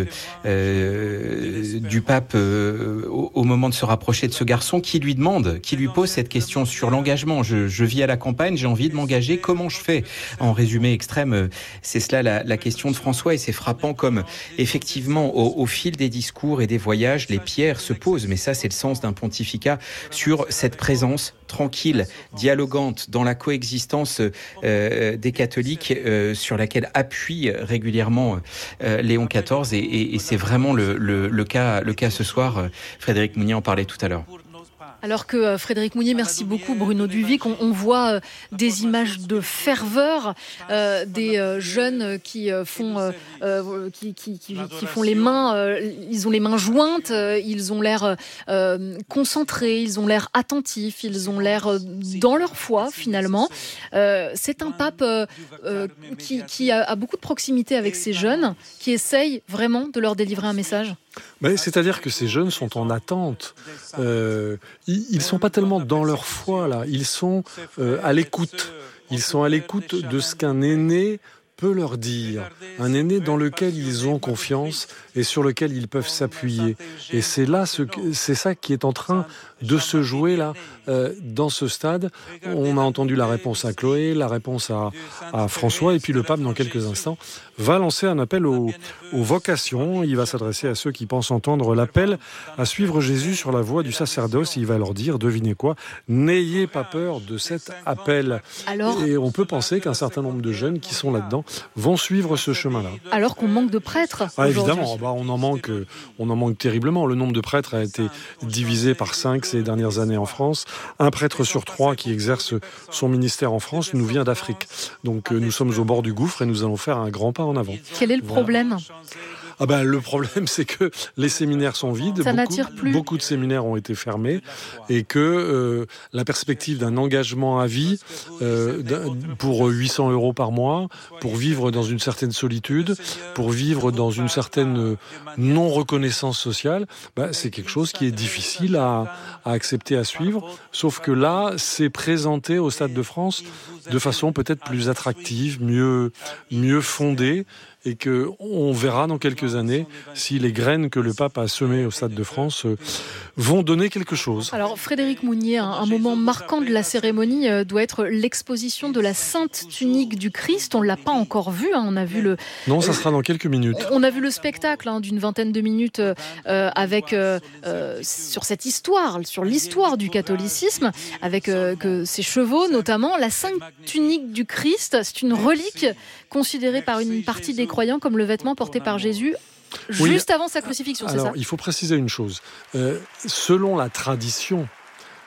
Euh, du pape euh, au, au moment de se rapprocher de ce garçon qui lui demande, qui lui pose cette question sur l'engagement. Je, je vis à la campagne, j'ai envie de m'engager, comment je fais? En résumé extrême, c'est cela la, la question de François, et c'est frappant comme effectivement au, au fil des discours et des voyages, les pierres se posent, mais ça c'est le sens d'un pontificat sur cette présence tranquille, dialogante dans la coexistence euh, des catholiques euh, sur laquelle appuie régulièrement euh, Léon quatorze, et, et, et c'est vraiment le, le, le, cas, le cas ce soir. Frédéric Mounier en parlait tout à l'heure. Alors que euh, Frédéric Mounier, merci beaucoup Bruno Duvic, on, on voit euh, des images de ferveur, euh, des euh, jeunes qui euh, font euh, euh, qui, qui, qui, qui font les mains, euh, ils ont les mains jointes, euh, ils ont l'air euh, concentrés, ils ont l'air attentifs, ils ont l'air euh, dans leur foi finalement. Euh, c'est un pape euh, euh, qui, qui a, a beaucoup de proximité avec ces jeunes, qui essaye vraiment de leur délivrer un message. Mais c'est-à-dire que ces jeunes sont en attente. Euh, ils ne sont pas tellement dans leur foi, là. Ils sont euh, à l'écoute. Ils sont à l'écoute de ce qu'un aîné peut leur dire. Un aîné dans lequel ils ont confiance et sur lequel ils peuvent s'appuyer. Et c'est là, ce, c'est ça qui est en train de se jouer là, euh, dans ce stade. On a entendu la réponse à Chloé, la réponse à, à François, et puis le pape, dans quelques instants, va lancer un appel aux, aux vocations. Il va s'adresser à ceux qui pensent entendre l'appel à suivre Jésus sur la voie du sacerdoce. Il va leur dire, devinez quoi, n'ayez pas peur de cet appel. Alors, et on peut penser qu'un certain nombre de jeunes qui sont là-dedans vont suivre ce chemin-là. Alors qu'on manque de prêtres. Ah, évidemment, bah, on en manque, on en manque terriblement. Le nombre de prêtres a été divisé par cinq ces dernières années en France. Un prêtre sur trois qui exerce son ministère en France nous vient d'Afrique. Donc nous sommes au bord du gouffre et nous allons faire un grand pas en avant. Quel est le voilà. problème ? Ah ben, le problème, c'est que les séminaires sont vides. Ça beaucoup, n'attire plus. Beaucoup de séminaires ont été fermés et que euh, la perspective d'un engagement à vie euh, pour huit cents euros par mois, pour vivre dans une certaine solitude, pour vivre dans une certaine non-reconnaissance sociale, ben, c'est quelque chose qui est difficile à, à accepter, à suivre. Sauf que là, c'est présenté au Stade de France de façon peut-être plus attractive, mieux, mieux fondée. Et qu'on verra dans quelques années si les graines que le pape a semées au Stade de France euh, vont donner quelque chose. Alors Frédéric Mounier, un, un moment marquant de la cérémonie euh, doit être l'exposition de la Sainte Tunique du Christ. On ne l'a pas encore vu, hein, on a vu le... Non, ça sera dans quelques minutes. On a vu le spectacle hein, d'une vingtaine de minutes euh, avec, euh, euh, sur cette histoire, sur l'histoire du catholicisme, avec euh, que ses chevaux notamment. La Sainte Tunique du Christ, c'est une relique considérée par une partie des croyants comme le vêtement porté par Jésus juste oui. avant sa crucifixion, c'est Alors, ça ? Il faut préciser une chose. Euh, selon la tradition,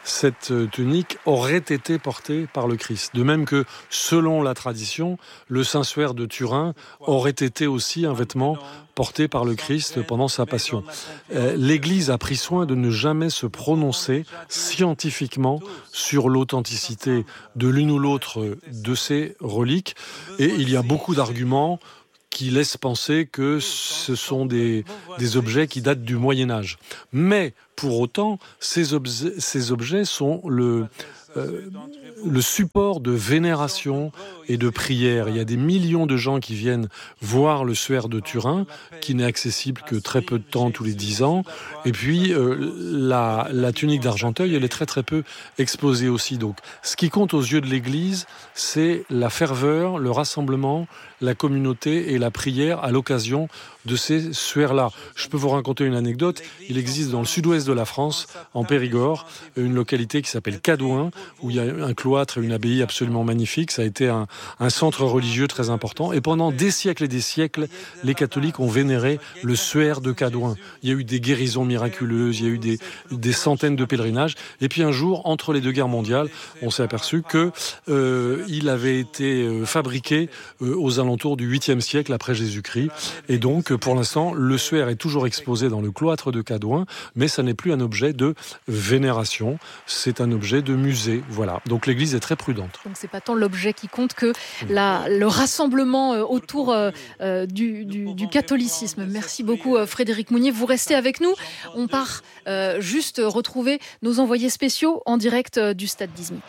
cette tunique aurait été portée par le Christ. De même que, selon la tradition, le Saint-Suaire de Turin aurait été aussi un vêtement porté par le Christ pendant sa passion. Euh, L'Église a pris soin de ne jamais se prononcer scientifiquement sur l'authenticité de l'une ou l'autre de ces reliques. Et il y a beaucoup d'arguments qui laissent penser que ce sont des, des objets qui datent du Moyen-Âge. Mais, pour autant, ces, obje- ces objets sont le... Euh, le support de vénération et de prière. Il y a des millions de gens qui viennent voir le Suaire de Turin, qui n'est accessible que très peu de temps, tous les dix ans. Et puis, euh, la, la tunique d'Argenteuil, elle est très très peu exposée aussi. Donc, ce qui compte aux yeux de l'Église, c'est la ferveur, le rassemblement, la communauté et la prière à l'occasion de ces Suaires-là. Je peux vous raconter une anecdote. Il existe dans le sud-ouest de la France, en Périgord, une localité qui s'appelle Cadouin, où il y a un cloître et une abbaye absolument magnifique. Ça a été un, un centre religieux très important. Et pendant des siècles et des siècles, les catholiques ont vénéré le Suaire de Cadouin. Il y a eu des guérisons miraculeuses, il y a eu des, des centaines de pèlerinages. Et puis un jour, entre les deux guerres mondiales, on s'est aperçu que euh, il avait été euh, fabriqué euh, aux alentours du huitième siècle après Jésus-Christ. Et donc, pour l'instant, le Suaire est toujours exposé dans le cloître de Cadouin, mais ça n'est plus un objet de vénération, c'est un objet de musée. Voilà. Donc l'Église est très prudente. Donc c'est pas tant l'objet qui compte que la, le rassemblement autour euh, du, du, du catholicisme. Merci beaucoup Frédéric Mounier. Vous restez avec nous. On part euh, juste retrouver nos envoyés spéciaux en direct du stade d'Izmit.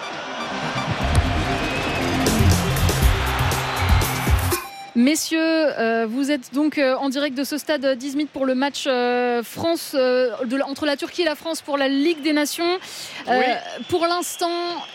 Messieurs, euh, vous êtes donc euh, en direct de ce stade d'Izmit pour le match euh, France euh, de, entre la Turquie et la France pour la Ligue des Nations. Euh, oui. Pour l'instant,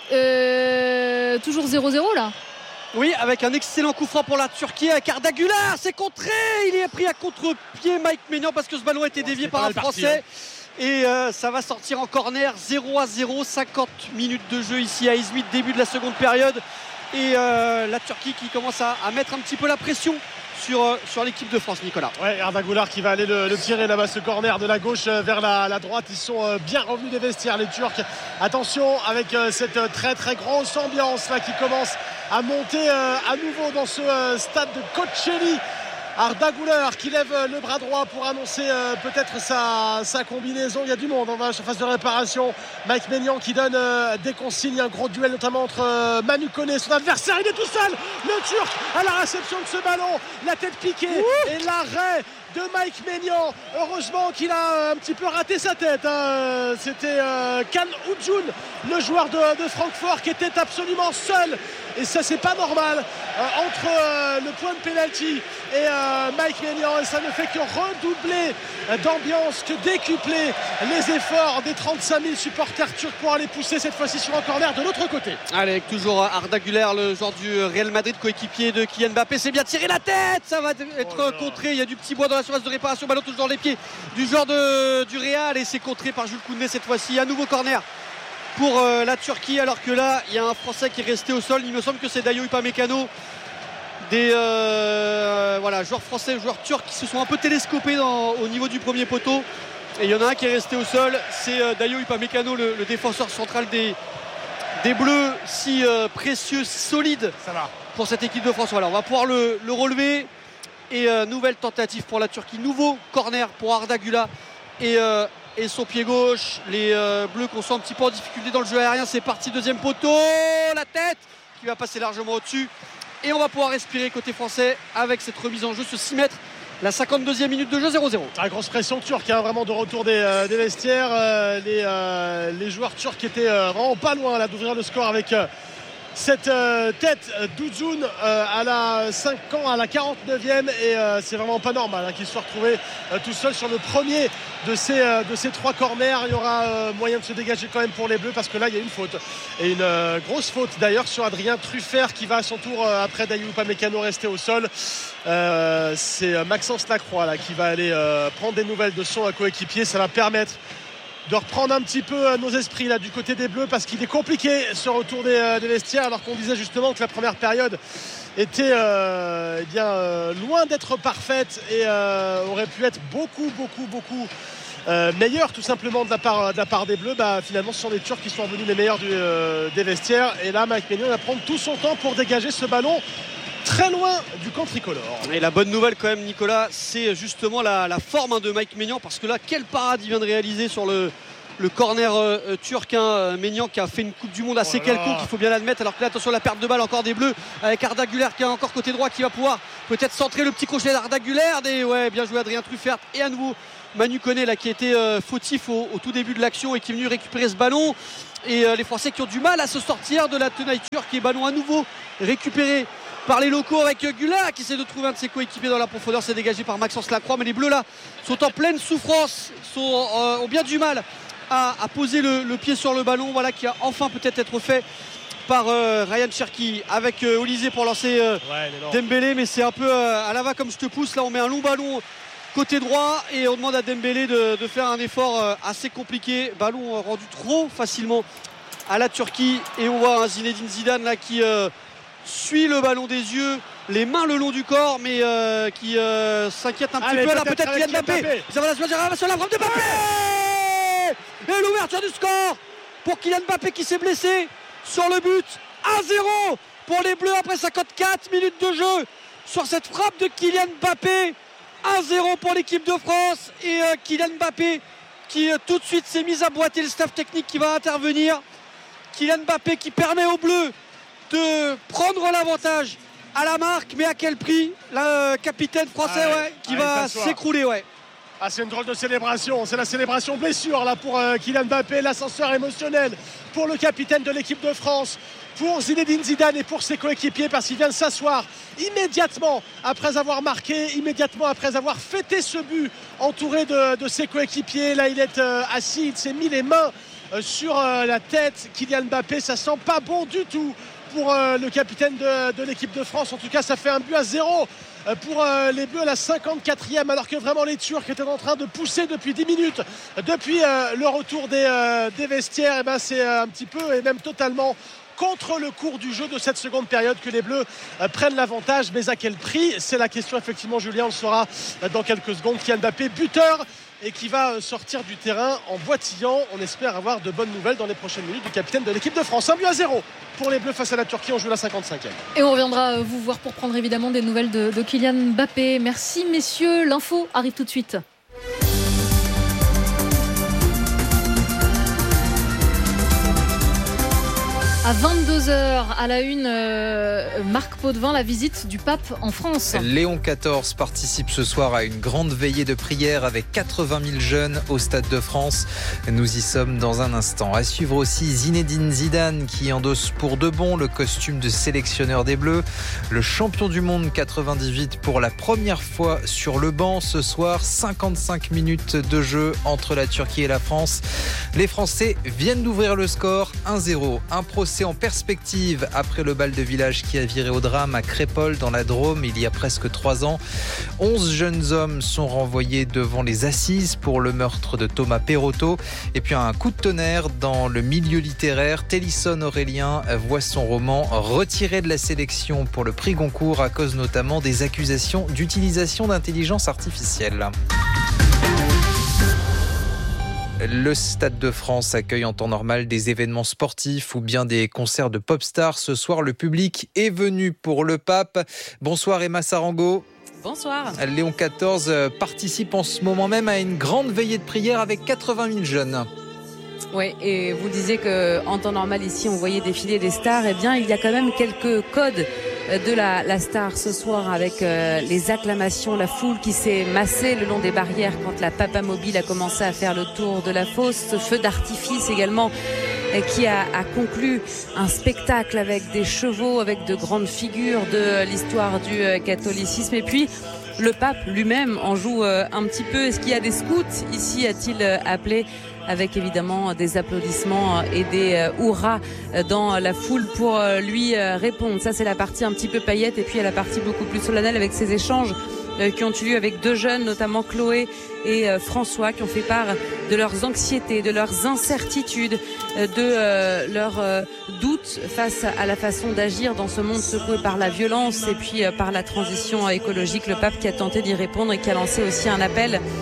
euh, toujours zéro zéro là. Oui, avec un excellent coup franc pour la Turquie avec Arda Güler, c'est contré, il est pris à contre-pied Mike Maignan parce que ce ballon a été dévié par un Français. Hein. Et euh, ça va sortir en corner, zéro à zéro, cinquante minutes de jeu ici à Izmit, début de la seconde période. Et euh, la Turquie qui commence à, à mettre un petit peu la pression sur, euh, sur l'équipe de France, Nicolas. Ouais, Arda Güler qui va aller le, le tirer là-bas, ce corner de la gauche vers la, la droite. Ils sont euh, bien revenus des vestiaires, les Turcs. Attention avec euh, cette très très grosse ambiance là qui commence à monter euh, à nouveau dans ce euh, stade de Koçeli. Arda Güler qui lève le bras droit pour annoncer euh, peut-être sa, sa combinaison. Il y a du monde en surface de réparation. Mike Maignan qui donne euh, des consignes. Il y a un gros duel notamment entre euh, Manu Koné, son adversaire. Il est tout seul, le Turc à la réception de ce ballon. La tête piquée. Ouh. Et l'arrêt de Mike Maignan. Heureusement qu'il a un petit peu raté sa tête. Hein. C'était euh, Can Udjun, le joueur de, de Francfort, qui était absolument seul. Et ça, c'est pas normal euh, entre euh, le point de pénalty et euh, Mike Maignan. Et ça ne fait que redoubler euh, d'ambiance, que décupler les efforts des trente-cinq mille supporters turcs pour aller pousser cette fois-ci sur un corner de l'autre côté. Allez, avec toujours Arda Güler, le joueur du Real Madrid, coéquipier de Kylian Mbappé. C'est bien tiré la tête, ça va être oh contré. Il y a du petit bois dans la surface de réparation, ballon toujours dans les pieds du joueur de, du Real et c'est contré par Jules Koundé cette fois-ci. À nouveau corner pour euh, la Turquie, alors que là il y a un Français qui est resté au sol. Il me semble que c'est Dayo Upamecano, des euh, voilà, joueurs français, joueurs turcs qui se sont un peu télescopés dans, au niveau du premier poteau, et il y en a un qui est resté au sol, c'est euh, Dayo Upamecano, le, le défenseur central des, des Bleus, si euh, précieux, si solide pour cette équipe de France. Voilà, on va pouvoir le, le relever. Et euh, nouvelle tentative pour la Turquie, nouveau corner pour Arda Güler et, euh, et son pied gauche. Les euh, Bleus qu'on sent un petit peu en difficulté dans le jeu aérien, c'est parti, deuxième poteau, la tête qui va passer largement au-dessus. Et on va pouvoir respirer côté français avec cette remise en jeu, ce six mètres, la cinquante-deuxième minute de jeu, zéro zéro. La grosse pression turque, hein, vraiment de retour des, euh, des vestiaires. Euh, les, euh, les joueurs turcs étaient euh, vraiment pas loin là, d'ouvrir le score avec... Euh, cette euh, tête d'Udjun euh, à la cinq ans, à la quarante-neuvième, et euh, c'est vraiment pas normal hein, qu'il se soit retrouvé euh, tout seul sur le premier de ces, euh, de ces trois corners. Il y aura euh, moyen de se dégager quand même pour les Bleus parce que là il y a une faute, et une euh, grosse faute d'ailleurs sur Adrien Truffert qui va à son tour euh, après Dayo Upamecano rester au sol. Euh, c'est Maxence Lacroix là, qui va aller euh, prendre des nouvelles de son coéquipier. Ça va permettre de reprendre un petit peu nos esprits là du côté des Bleus, parce qu'il est compliqué ce retour des, des vestiaires, alors qu'on disait justement que la première période était euh, eh bien, euh, loin d'être parfaite et euh, aurait pu être beaucoup beaucoup beaucoup euh, meilleur tout simplement de la part, de la part des Bleus. Bah, finalement ce sont les Turcs qui sont revenus les meilleurs du, euh, des vestiaires, et là Mike Maignan va prendre tout son temps pour dégager ce ballon très loin du camp tricolore. Et la bonne nouvelle quand même, Nicolas, c'est justement la, la forme hein, de Mike Maignan, parce que là quelle parade il vient de réaliser sur le Le corner euh, turc, hein, Maignan qui a fait une Coupe du Monde assez oh quelconque, il faut bien l'admettre. Alors que là, attention, la perte de balle encore des Bleus avec Arda Güler qui est encore côté droit, qui va pouvoir peut-être centrer le petit crochet d'Arda Güler. Et ouais, bien joué Adrien Truffert. Et à nouveau Manu Koné là, qui était euh, fautif au, au tout début de l'action et qui est venu récupérer ce ballon. Et euh, les Français qui ont du mal à se sortir de la tenaille turque, et ballon à nouveau récupéré par les locaux avec Güler qui essaie de trouver un de ses coéquipiers dans la profondeur. C'est dégagé par Maxence Lacroix, mais les Bleus là sont en pleine souffrance, sont, euh, ont bien du mal à, à poser le, le pied sur le ballon, voilà, qui a enfin peut-être être fait par euh, Ryan Cherki avec euh, Olysée pour lancer euh, ouais, Dembélé, mais c'est un peu euh, à la va comme je te pousse. Là on met un long ballon côté droit et on demande à Dembélé de, de faire un effort euh, assez compliqué. Ballon euh, rendu trop facilement à la Turquie, et on voit un Zinedine Zidane là qui euh, suit le ballon des yeux, les mains le long du corps, mais euh, qui euh, s'inquiète un Allez, petit peu là, peut-être Kylian Mbappé. Mbappé. Ça va la sur la frappe de Mbappé. Et l'ouverture du score pour Kylian Mbappé qui s'est blessé sur le but. un zéro pour les Bleus après cinquante-quatre minutes de jeu sur cette frappe de Kylian Mbappé. un zéro pour l'équipe de France, et euh, Kylian Mbappé qui euh, tout de suite s'est mis à boiter, le staff technique qui va intervenir. Kylian Mbappé qui permet aux Bleus de prendre l'avantage à la marque, mais à quel prix? Le euh, capitaine français ah ouais, ouais, qui ah va s'écrouler. Ouais. Ah, c'est une drôle de célébration, c'est la célébration blessure là pour euh, Kylian Mbappé, l'ascenseur émotionnel pour le capitaine de l'équipe de France, pour Zinedine Zidane et pour ses coéquipiers, parce qu'il vient de s'asseoir immédiatement après avoir marqué, immédiatement après avoir fêté ce but, entouré de, de ses coéquipiers. Là il est euh, assis, il s'est mis les mains euh, sur euh, la tête. Kylian Mbappé, ça sent pas bon du tout pour euh, le capitaine de, de l'équipe de France. En tout cas ça fait un but à zéro pour euh, les Bleus à la cinquante-quatrième, alors que vraiment les Turcs étaient en train de pousser depuis dix minutes, depuis euh, le retour des, euh, des vestiaires. Et ben c'est euh, un petit peu et même totalement contre le cours du jeu de cette seconde période que les Bleus euh, prennent l'avantage. Mais à quel prix? C'est la question effectivement, Julien, on le saura euh, dans quelques secondes. Kylian Mbappé, buteur, et qui va sortir du terrain en boitillant. On espère avoir de bonnes nouvelles dans les prochaines minutes du capitaine de l'équipe de France. Un but à zéro pour les Bleus face à la Turquie. On joue la cinquante-cinquième. Et on reviendra vous voir pour prendre évidemment des nouvelles de, de Kylian Mbappé. Merci messieurs, l'info arrive tout de suite. À vingt-deux heures, à la une, euh, Marc Potvin, la visite du pape en France. Léon quatorze participe ce soir à une grande veillée de prière avec quatre-vingt mille jeunes au Stade de France. Nous y sommes dans un instant. À suivre aussi Zinedine Zidane qui endosse pour de bon le costume de sélectionneur des Bleus. Le champion du monde quatre-vingt-dix-huit pour la première fois sur le banc ce soir. cinquante-cinq minutes de jeu entre la Turquie et la France. Les Français viennent d'ouvrir le score un zéro. Un procès en perspective après le bal de village qui a viré au drame à Crépol dans la Drôme il y a presque trois ans. onze jeunes hommes sont renvoyés devant les assises pour le meurtre de Thomas Perotto. Et puis un coup de tonnerre dans le milieu littéraire. Télisson Aurélien voit son roman retiré de la sélection pour le prix Goncourt à cause notamment des accusations d'utilisation d'intelligence artificielle. Le Stade de France accueille en temps normal des événements sportifs ou bien des concerts de pop stars. Ce soir, le public est venu pour le pape. Bonsoir Emma Sarango. Bonsoir. Léon quatorze participe en ce moment même à une grande veillée de prière avec quatre-vingt mille jeunes. Oui, et vous disiez qu'en temps normal ici on voyait défiler des stars. Eh bien il y a quand même quelques codes de la, la star ce soir avec euh, les acclamations, la foule qui s'est massée le long des barrières quand la Papamobile a commencé à faire le tour de la fosse. Ce feu d'artifice également euh, qui a, a conclu un spectacle avec des chevaux, avec de grandes figures de l'histoire du euh, catholicisme. Et puis le pape lui-même en joue euh, un petit peu. Est-ce qu'il y a des scouts ici, a-t-il euh, appelé, avec évidemment des applaudissements et des hurrahs dans la foule pour lui répondre. Ça, c'est la partie un petit peu paillette. Et puis, il y a la partie beaucoup plus solennelle avec ces échanges qui ont eu lieu avec deux jeunes, notamment Chloé et François, qui ont fait part de leurs anxiétés, de leurs incertitudes, de leurs doutes face à la façon d'agir dans ce monde secoué par la violence et puis par la transition écologique. Le pape qui a tenté d'y répondre et qui a lancé aussi un appel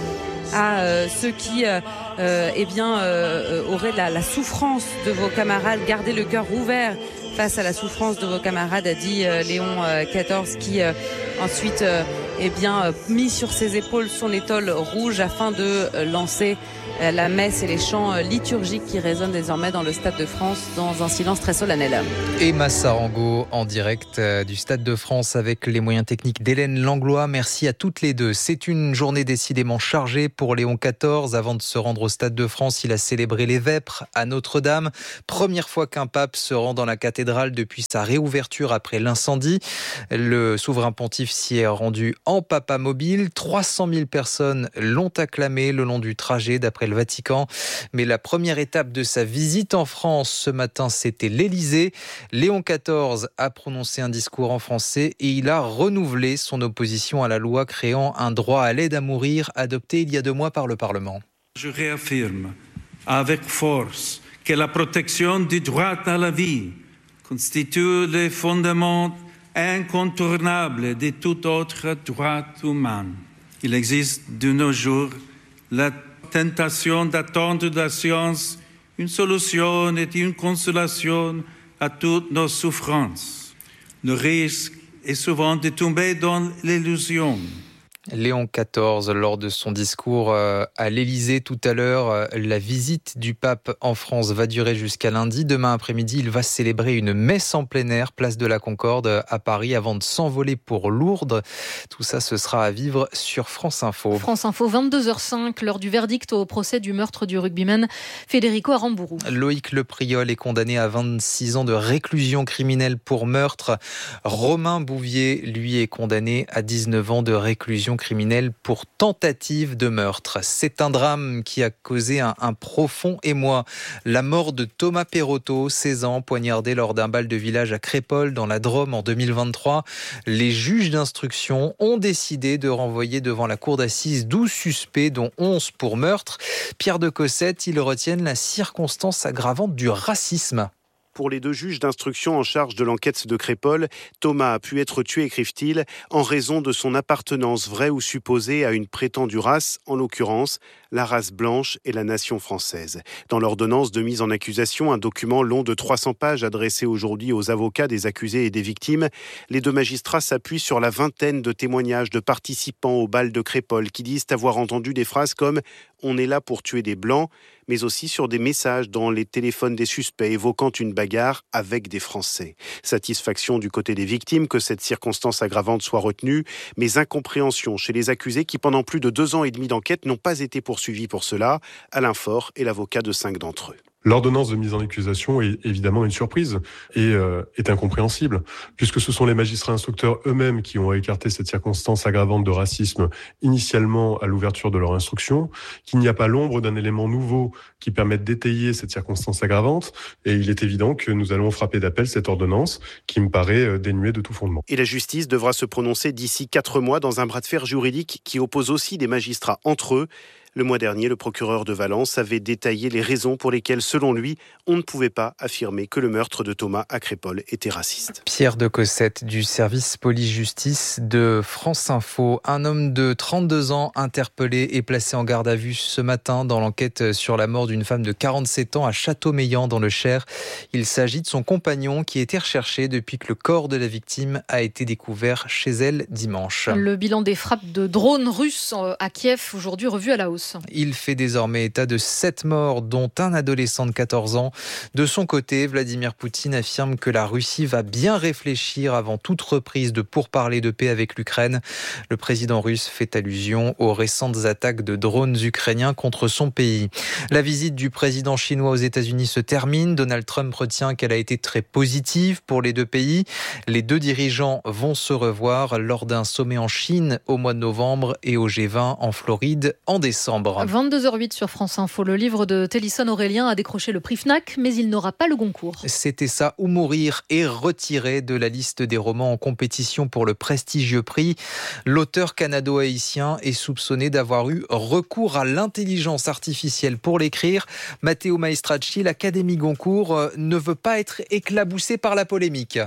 à euh, ceux qui euh, euh, eh bien, euh, auraient la, la souffrance de vos camarades. Gardez le cœur ouvert face à la souffrance de vos camarades, a dit euh, Léon euh, quatorze, qui euh, ensuite euh, eh bien, euh, mis sur ses épaules son étole rouge afin de euh, lancer euh, la messe et les chants euh, liturgiques qui résonnent désormais dans le Stade de France dans un silence très solennel. Emma Sarango en direct euh, du Stade de France avec les moyens techniques d'Hélène Langlois. Merci à toutes les deux. C'est une journée décidément chargée pour Léon quatorze. Avant de se rendre au Stade de France, il a célébré les Vêpres à Notre-Dame. Première fois qu'un pape se rend dans la cathédrale depuis sa réouverture après l'incendie. Le souverain pontife s'y est rendu en papamobile. trois cent mille personnes l'ont acclamé le long du trajet d'après le Vatican. Mais la première étape de sa visite en France ce matin, c'était l'Élysée. Léon quatorze a prononcé un discours en français et il a renouvelé son opposition à la loi créant un droit à l'aide à mourir adoptée il y a deux mois par le Parlement. Je réaffirme avec force que la protection du droit à la vie constitue le fondement incontournable de tout autre droit humain. Il existe de nos jours la tentation d'attendre de la science une solution et une consolation à toutes nos souffrances. Le risque est souvent de tomber dans l'illusion. Léon quatorze, lors de son discours à l'Élysée tout à l'heure, la visite du pape en France va durer jusqu'à lundi. Demain après-midi, il va célébrer une messe en plein air, place de la Concorde à Paris, avant de s'envoler pour Lourdes. Tout ça, ce sera à vivre sur France Info. France Info, vingt-deux heures cinq, l'heure du verdict au procès du meurtre du rugbyman Federico Aramburu. Loïc Lepriol est condamné à vingt-six ans de réclusion criminelle pour meurtre. Romain Bouvier, lui, est condamné à dix-neuf ans de réclusion criminel pour tentative de meurtre. C'est un drame qui a causé un, un profond émoi. La mort de Thomas Perotto, seize ans, poignardé lors d'un bal de village à Crépol dans la Drôme en deux mille vingt-trois. Les juges d'instruction ont décidé de renvoyer devant la cour d'assises douze suspects, dont onze pour meurtre. Pierre de Cossette, ils retiennent la circonstance aggravante du racisme. Pour les deux juges d'instruction en charge de l'enquête de Crépol, Thomas a pu être tué, écrivent-ils, en raison de son appartenance vraie ou supposée à une prétendue race, en l'occurrence la race blanche et la nation française. Dans l'ordonnance de mise en accusation, un document long de trois cents pages adressé aujourd'hui aux avocats des accusés et des victimes, les deux magistrats s'appuient sur la vingtaine de témoignages de participants au bal de Crépol qui disent avoir entendu des phrases comme « on est là pour tuer des blancs », mais aussi sur des messages dans les téléphones des suspects évoquant une bagarre avec des Français. Satisfaction du côté des victimes que cette circonstance aggravante soit retenue, mais incompréhension chez les accusés qui, pendant plus de deux ans et demi d'enquête, n'ont pas été poursuivis pour cela. Alain Faure est l'avocat de cinq d'entre eux. L'ordonnance de mise en accusation est évidemment une surprise et euh, est incompréhensible, puisque ce sont les magistrats instructeurs eux-mêmes qui ont écarté cette circonstance aggravante de racisme initialement à l'ouverture de leur instruction, qu'il n'y a pas l'ombre d'un élément nouveau qui permette d'étayer cette circonstance aggravante, et il est évident que nous allons frapper d'appel cette ordonnance qui me paraît dénuée de tout fondement. Et la justice devra se prononcer d'ici quatre mois dans un bras de fer juridique qui oppose aussi des magistrats entre eux. Le mois dernier, le procureur de Valence avait détaillé les raisons pour lesquelles, selon lui, on ne pouvait pas affirmer que le meurtre de Thomas à Crépol était raciste. Pierre de Cossette du service police-justice de France Info. Un homme de trente-deux ans interpellé et placé en garde à vue ce matin dans l'enquête sur la mort d'une femme de quarante-sept ans à Châteaumeillan dans le Cher. Il s'agit de son compagnon qui était recherché depuis que le corps de la victime a été découvert chez elle dimanche. Le bilan des frappes de drones russes à Kiev aujourd'hui revu à la hausse. Il fait désormais état de sept morts, dont un adolescent de quatorze ans. De son côté, Vladimir Poutine affirme que la Russie va bien réfléchir avant toute reprise de pourparlers de paix avec l'Ukraine. Le président russe fait allusion aux récentes attaques de drones ukrainiens contre son pays. La visite du président chinois aux États-Unis se termine. Donald Trump retient qu'elle a été très positive pour les deux pays. Les deux dirigeants vont se revoir lors d'un sommet en Chine au mois de novembre et au G vingt en Floride en décembre. vingt-deux heures huit sur France Info. Le livre de Télisson Aurélien a décroché le prix Fnac, mais il n'aura pas le Goncourt. C'était ça ou mourir et retiré de la liste des romans en compétition pour le prestigieux prix. L'auteur canado-haïtien est soupçonné d'avoir eu recours à l'intelligence artificielle pour l'écrire. Matteo Maestracci, l'Académie Goncourt, ne veut pas être éclaboussé par la polémique.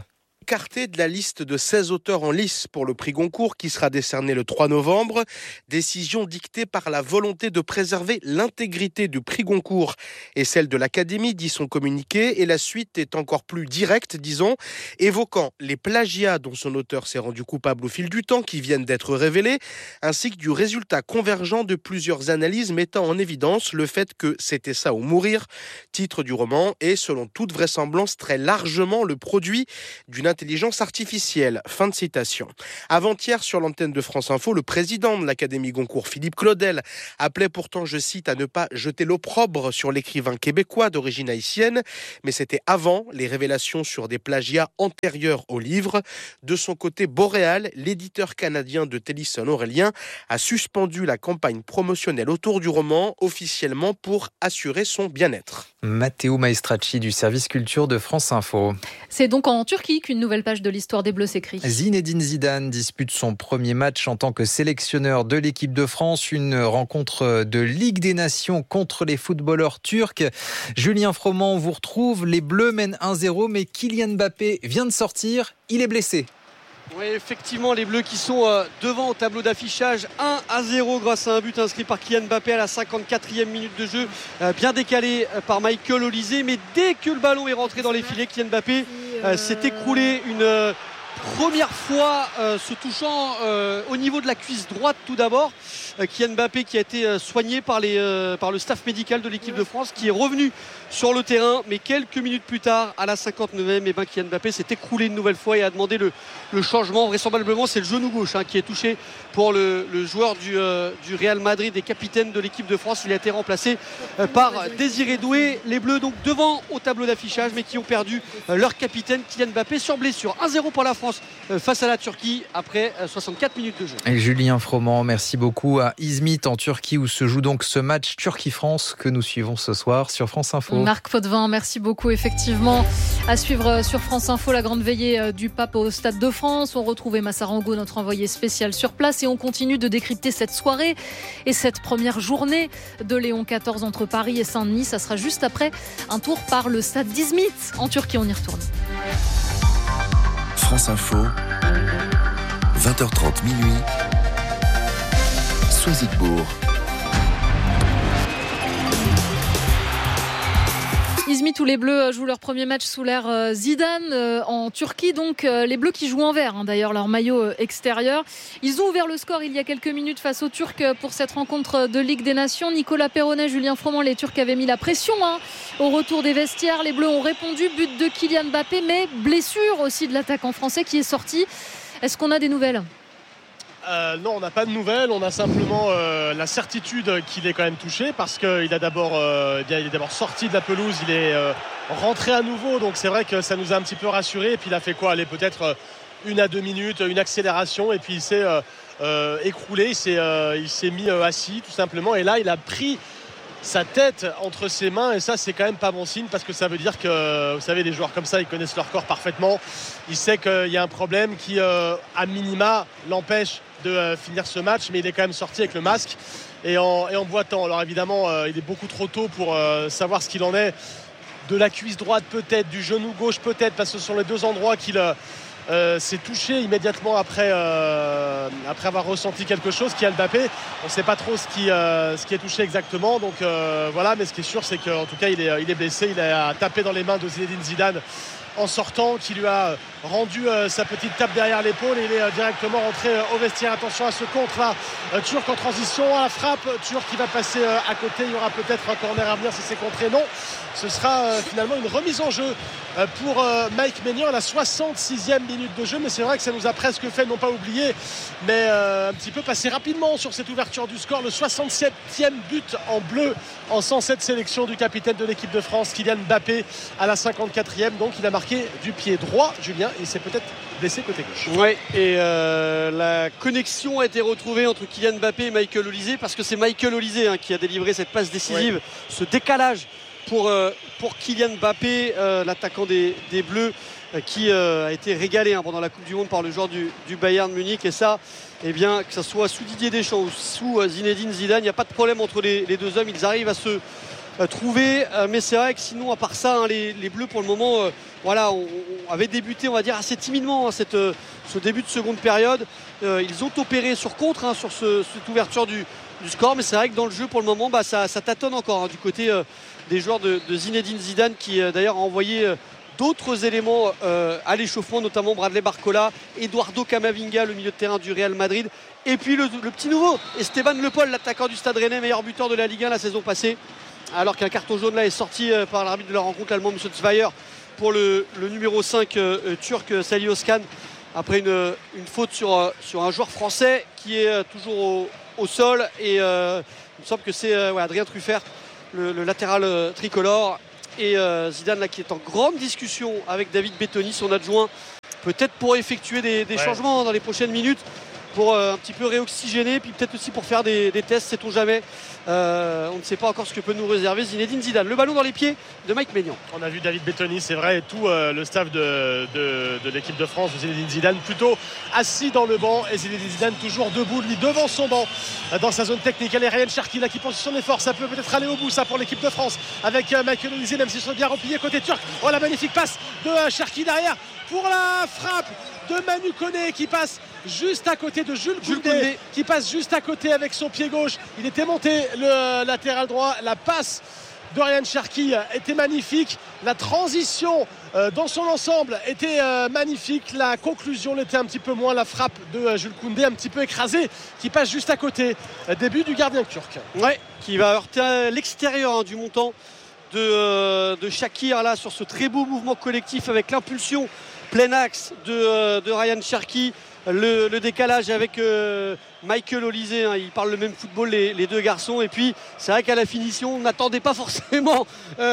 écarté de la liste de seize auteurs en lice pour le prix Goncourt qui sera décerné le trois novembre. Décision dictée par la volonté de préserver l'intégrité du prix Goncourt et celle de l'Académie, dit son communiqué. Et la suite est encore plus directe, disons, évoquant les plagiats dont son auteur s'est rendu coupable au fil du temps, qui viennent d'être révélés, ainsi que du résultat convergent de plusieurs analyses mettant en évidence le fait que c'était ça ou mourir, titre du roman, et selon toute vraisemblance très largement le produit d'une intelligence artificielle. Fin de citation. Avant-hier, sur l'antenne de France Info, le président de l'Académie Goncourt, Philippe Claudel, appelait pourtant, je cite, à ne pas jeter l'opprobre sur l'écrivain québécois d'origine haïtienne, mais c'était avant les révélations sur des plagiats antérieurs au livre. De son côté, Boréal, l'éditeur canadien de Tennyson Aurélien, a suspendu la campagne promotionnelle autour du roman, officiellement pour assurer son bien-être. Matteo Maestracci du service culture de France Info. C'est donc en Turquie qu'une nouvelle page de l'histoire des Bleus s'écrit. Zinedine Zidane dispute son premier match en tant que sélectionneur de l'équipe de France. Une rencontre de Ligue des Nations contre les footballeurs turcs. Julien Froment vous retrouve. Les Bleus mènent un zéro, mais Kylian Mbappé vient de sortir. Il est blessé. Oui, effectivement, les Bleus qui sont euh, devant au tableau d'affichage un à zéro grâce à un but inscrit par Kylian Mbappé à la cinquante-quatrième minute de jeu, euh, bien décalé euh, par Michael Olise. Mais dès que le ballon est rentré dans les filets, Kylian Mbappé euh, s'est écroulé une euh, première fois, euh, se touchant euh, au niveau de la cuisse droite tout d'abord. Euh, Kylian Mbappé qui a été euh, soigné par, les, euh, par le staff médical de l'équipe de France, qui est revenu sur le terrain, mais quelques minutes plus tard, à la cinquante-neuvième, eh ben, Kylian Mbappé s'est écroulé une nouvelle fois et a demandé le, le changement. Vraisemblablement, c'est le genou gauche hein, qui est touché pour le, le joueur du, euh, du Real Madrid et capitaine de l'équipe de France. Il a été remplacé euh, par Désiré Doué. Les Bleus donc devant au tableau d'affichage, mais qui ont perdu euh, leur capitaine Kylian Mbappé sur blessure. un zéro pour la France euh, face à la Turquie après euh, soixante-quatre minutes de jeu. Et Julien Froment, merci beaucoup à Izmit en Turquie où se joue donc ce match Turquie-France que nous suivons ce soir sur France Info. Marc Potvin, merci beaucoup. Effectivement, à suivre sur France Info, la grande veillée du pape au Stade de France. On retrouve Emma Sarango, notre envoyé spécial sur place, et on continue de décrypter cette soirée et cette première journée de Léon quatorze entre Paris et Saint-Denis. Ça sera juste après un tour par le stade d'Izmit en Turquie. On y retourne. France Info, vingt heures trente minuit, Soisigbourg. Izmit où les Bleus jouent leur premier match sous l'ère Zidane en Turquie. Donc les Bleus qui jouent en vert, hein, d'ailleurs leur maillot extérieur. Ils ont ouvert le score il y a quelques minutes face aux Turcs pour cette rencontre de Ligue des Nations. Nicolas Perronnet, Julien Froment, les Turcs avaient mis la pression hein, au retour des vestiaires. Les Bleus ont répondu, but de Kylian Mbappé, mais blessure aussi de l'attaquant français qui est sorti. Est-ce qu'on a des nouvelles ? Euh, non, on n'a pas de nouvelles. On a simplement euh, la certitude qu'il est quand même touché parce qu'il a d'abord, euh, bien, il est d'abord sorti de la pelouse, il est euh, rentré à nouveau. Donc c'est vrai que ça nous a un petit peu rassuré. Et puis il a fait quoi ? Allez, peut-être euh, une à deux minutes, une accélération, et puis il s'est euh, euh, écroulé, il s'est, euh, il s'est mis euh, assis tout simplement. Et là, il a pris sa tête entre ses mains, et ça c'est quand même pas bon signe parce que ça veut dire que, vous savez, des joueurs comme ça, ils connaissent leur corps parfaitement. Il sait qu'il y a un problème qui, euh, à minima, l'empêche de euh, finir ce match, mais il est quand même sorti avec le masque et en, et en boitant. Alors évidemment, euh, il est beaucoup trop tôt pour euh, savoir ce qu'il en est de la cuisse droite peut-être, du genou gauche peut-être, parce que ce sont les deux endroits qu'il euh, euh, s'est touché immédiatement après, euh, après avoir ressenti quelque chose. Kylian Mbappé, on ne sait pas trop ce qui, euh, ce qui est touché exactement, donc euh, voilà, mais ce qui est sûr c'est qu'en tout cas il est, il est blessé. Il a tapé dans les mains de Zinedine Zidane en sortant, qui lui a rendu euh, sa petite tape derrière l'épaule, et il est euh, directement rentré euh, au vestiaire. Attention à ce contre là, euh, Turc en transition, à la frappe, Turc qui va passer euh, à côté. Il y aura peut-être un corner à venir si c'est contré. Non, ce sera euh, finalement une remise en jeu euh, pour euh, Mike Maignan à la soixante-sixième minute de jeu. Mais c'est vrai que ça nous a presque fait, non pas oublier, mais euh, un petit peu passer rapidement sur cette ouverture du score. Le soixante-septième but en bleu en cent sept sélections du capitaine de l'équipe de France, Kylian Mbappé, à la cinquante-quatrième. Donc il a marqué du pied droit, Julien. Il s'est peut-être blessé côté gauche. Oui, et euh, la connexion a été retrouvée entre Kylian Mbappé et Michael Olise, parce que c'est Michael Olise hein, qui a délivré cette passe décisive, ouais. Ce décalage pour, euh, pour Kylian Mbappé, euh, l'attaquant des, des Bleus, euh, qui euh, a été régalé hein, pendant la Coupe du Monde par le joueur du, du Bayern Munich. Et ça, eh bien, que ce soit sous Didier Deschamps ou sous euh, Zinedine Zidane, il n'y a pas de problème entre les, les deux hommes. Ils arrivent à se euh, trouvé. Euh, mais c'est vrai que sinon, à part ça, hein, les, les Bleus pour le moment, euh, voilà, on, on avait débuté, on va dire, assez timidement hein, cette, euh, ce début de seconde période. Euh, ils ont opéré sur contre hein, sur ce, cette ouverture du, du score, mais c'est vrai que dans le jeu pour le moment, bah, ça, ça tâtonne encore hein, du côté euh, des joueurs de, de Zinedine Zidane qui euh, d'ailleurs a envoyé euh, d'autres éléments euh, à l'échauffement, notamment Bradley Barcola, Eduardo Camavinga, le milieu de terrain du Real Madrid, et puis le, le petit nouveau, Esteban Le Paul, l'attaquant du Stade Rennais, meilleur buteur de la Ligue un la saison passée, alors qu'un carton jaune là est sorti euh, par l'arbitre de la rencontre, l'allemand M. Zweier, pour le, le numéro cinq euh, euh, turc Salih Özcan, après une, une faute sur, euh, sur un joueur français qui est euh, toujours au, au sol, et euh, il me semble que c'est euh, ouais, Adrien Truffert, le, le latéral euh, tricolore. Et euh, Zidane là qui est en grande discussion avec David Bettoni, son adjoint, peut-être pour effectuer des, des ouais. changements dans les prochaines minutes, pour euh, un petit peu réoxygéner, puis peut-être aussi pour faire des, des tests, sait-on jamais. Euh, on ne sait pas encore ce que peut nous réserver Zinedine Zidane. Le ballon dans les pieds de Mike Maignan. On a vu David Bettoni, c'est vrai, et tout euh, le staff de, de, de l'équipe de France, de Zinedine Zidane, plutôt assis dans le banc, et Zinedine Zidane toujours debout, lui devant son banc, dans sa zone technique. Elle est Ryan Cherki là qui pense son effort, ça peut peut-être aller au bout ça pour l'équipe de France, avec euh, Michael Olise, même s'ils sont bien repliés côté turc. Oh la magnifique passe de euh, Cherki derrière pour la frappe de Manu Koné qui passe juste à côté de Jules Koundé, qui passe juste à côté avec son pied gauche. Il était monté le latéral droit. La passe de Ryan Cherki était magnifique. La transition euh, dans son ensemble était euh, magnifique. La conclusion l'était un petit peu moins. La frappe de euh, Jules Koundé un petit peu écrasée qui passe juste à côté. Euh, début du gardien turc. Ouais, qui va heurter l'extérieur hein, du montant de, euh, de Shakir là sur ce très beau mouvement collectif avec l'impulsion plein axe de, euh, de Ryan Cherki. Le, le décalage avec euh, Michael Olise, hein, ils parlent le même football les, les deux garçons, et puis c'est vrai qu'à la finition on n'attendait pas forcément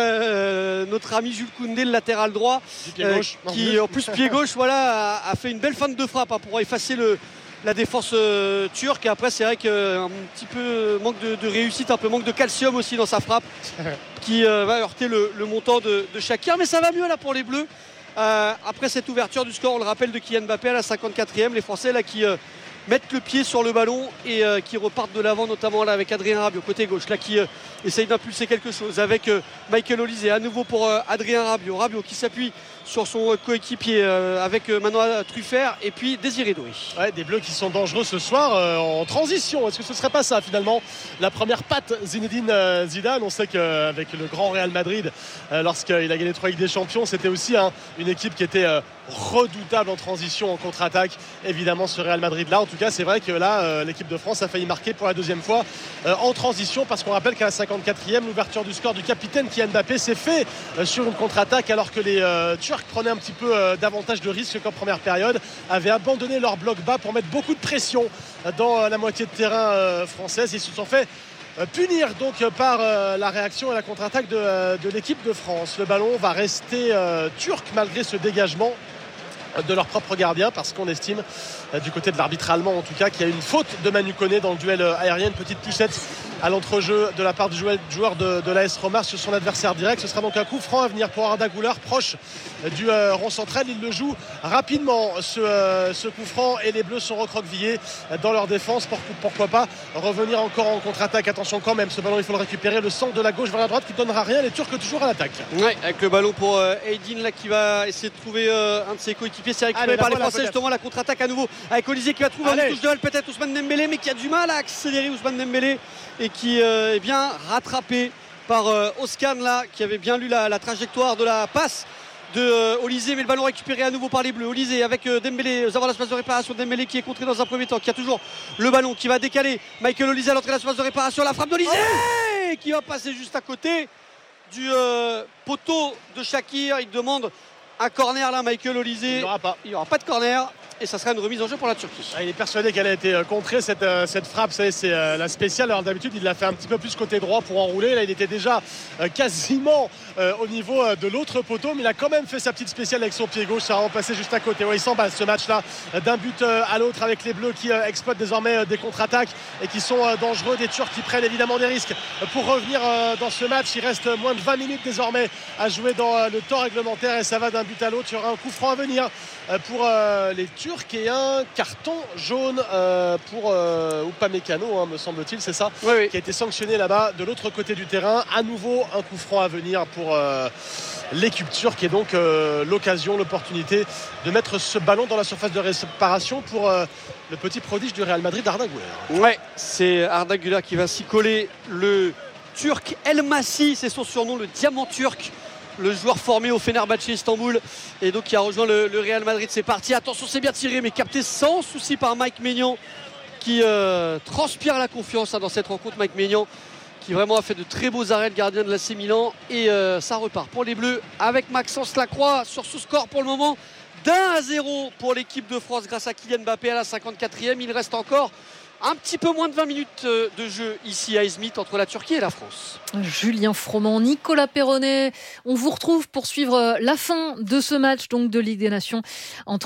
euh, notre ami Jules Koundé, le latéral droit, euh, qui en plus pied gauche voilà, a, a fait une belle feinte de frappe hein, pour effacer le, la défense euh, turque. Et après c'est vrai qu'un petit peu manque de, de réussite, un peu manque de calcium aussi dans sa frappe qui euh, va heurter le, le montant de, de Shakir, mais ça va mieux là pour les Bleus. Euh, après cette ouverture du score, on le rappelle, de Kylian Mbappé à la cinquante-quatrième, les Français là qui euh, mettent le pied sur le ballon et euh, qui repartent de l'avant, notamment là avec Adrien Rabiot côté gauche là qui euh, essaye d'impulser quelque chose avec euh, Michael Olise, à nouveau pour euh, Adrien Rabiot, Rabiot qui s'appuie sur son euh, coéquipier euh, avec euh, Manuel Truffert et puis Désiré Doué. Ouais, des Bleus qui sont dangereux ce soir euh, en transition. Est-ce que ce serait pas ça finalement la première patte Zinedine euh, Zidane? On sait qu'avec le grand Real Madrid, euh, lorsqu'il a gagné trois Ligues des Champions, c'était aussi hein, une équipe qui était euh, redoutable en transition, en contre-attaque. Évidemment ce Real Madrid là, en tout cas c'est vrai que là euh, l'équipe de France a failli marquer pour la deuxième fois euh, en transition, parce qu'on rappelle qu'à la cinquante-quatrième, l'ouverture du score du capitaine Kylian Mbappé s'est fait euh, sur une contre-attaque, alors que les euh, Turcs prenaient un petit peu euh, davantage de risques qu'en première période, avaient abandonné leur bloc bas pour mettre beaucoup de pression euh, dans euh, la moitié de terrain euh, française. Ils se sont fait euh, punir donc euh, par euh, la réaction et la contre-attaque de, euh, de l'équipe de France. Le ballon va rester euh, turc malgré ce dégagement de leur propre gardien, parce qu'on estime euh, du côté de l'arbitre allemand en tout cas qu'il y a une faute de Manu Koné dans le duel euh, aérien, une petite poussette à l'entrejeu de la part du joueur de, de l'A S Roma sur son adversaire direct. Ce sera donc un coup franc à venir pour Arda Güler, proche du euh, rond central. Il le joue rapidement ce, euh, ce coup franc, et les Bleus sont recroquevillés dans leur défense. Pour, pourquoi pas revenir encore en contre-attaque. Attention quand même, ce ballon il faut le récupérer, le centre de la gauche vers la droite qui ne donnera rien. Les Turcs toujours à l'attaque. Ouais, avec le ballon pour euh, Aydin là qui va essayer de trouver euh, un de ses coéquipiers. C'est récupéré par les Français, justement la contre-attaque à nouveau avec Olise qui va trouver une touche de balle, peut-être Ousmane Dembélé, mais qui a du mal à accélérer, Ousmane Dembélé, et qui euh, est bien rattrapé par euh, Özcan là, qui avait bien lu la, la trajectoire de la passe de euh, Olise, mais le ballon récupéré à nouveau par les Bleus. Olise avec euh, Dembélé, nous avons la surface de réparation, Dembélé qui est contré dans un premier temps, qui a toujours le ballon, qui va décaler Michael Olise à l'entrée de la surface de réparation, la frappe d'Olise oh qui va passer juste à côté du euh, poteau de Shakir. Il demande un corner là, Michael Olise. Il n'y aura pas. Il n'y aura pas de corner. Et ça sera une remise en jeu pour la Turquie. Ah, il est persuadé qu'elle a été euh, contrée cette, euh, cette frappe. Ça, c'est euh, la spéciale. Alors d'habitude il l'a fait un petit peu plus côté droit pour enrouler. Là il était déjà euh, quasiment euh, au niveau euh, de l'autre poteau, mais il a quand même fait sa petite spéciale avec son pied gauche. Ça a remplacé juste à côté. Ouais, il s'emballe ce match là euh, d'un but euh, à l'autre, avec les Bleus qui euh, exploitent désormais euh, des contre-attaques et qui sont euh, dangereux. Des Turcs qui prennent évidemment des risques pour revenir euh, dans ce match. Il reste moins de vingt minutes désormais à jouer dans euh, le temps réglementaire, et ça va d'un but à l'autre. Il y aura un coup franc à venir euh, pour euh, les Turcs turc et un carton jaune euh, pour euh, Upamecano, hein, me semble-t-il, c'est ça, oui, oui. qui a été sanctionné là-bas de l'autre côté du terrain. À nouveau un coup franc à venir pour euh, l'équipe turque et donc euh, l'occasion, l'opportunité de mettre ce ballon dans la surface de réparation pour euh, le petit prodige du Real Madrid, Arda Güler. Ouais, c'est Arda Güler qui va s'y coller. Le Turc El Massi, c'est son surnom, le diamant turc, le joueur formé au Fenerbahçe Istanbul et donc qui a rejoint le, le Real Madrid. C'est parti, attention, c'est bien tiré mais capté sans souci par Mike Maignan qui euh, transpire la confiance hein, dans cette rencontre. Mike Maignan qui vraiment a fait de très beaux arrêts, le gardien de l'A C Milan, et euh, ça repart pour les Bleus avec Maxence Lacroix sur ce score pour le moment d'un à zéro pour l'équipe de France grâce à Kylian Mbappé à la cinquante-quatrième. Il reste encore un petit peu moins de vingt minutes de jeu ici à Izmit entre la Turquie et la France. Julien Froment, Nicolas Perronnet, on vous retrouve pour suivre la fin de ce match donc de Ligue des Nations entre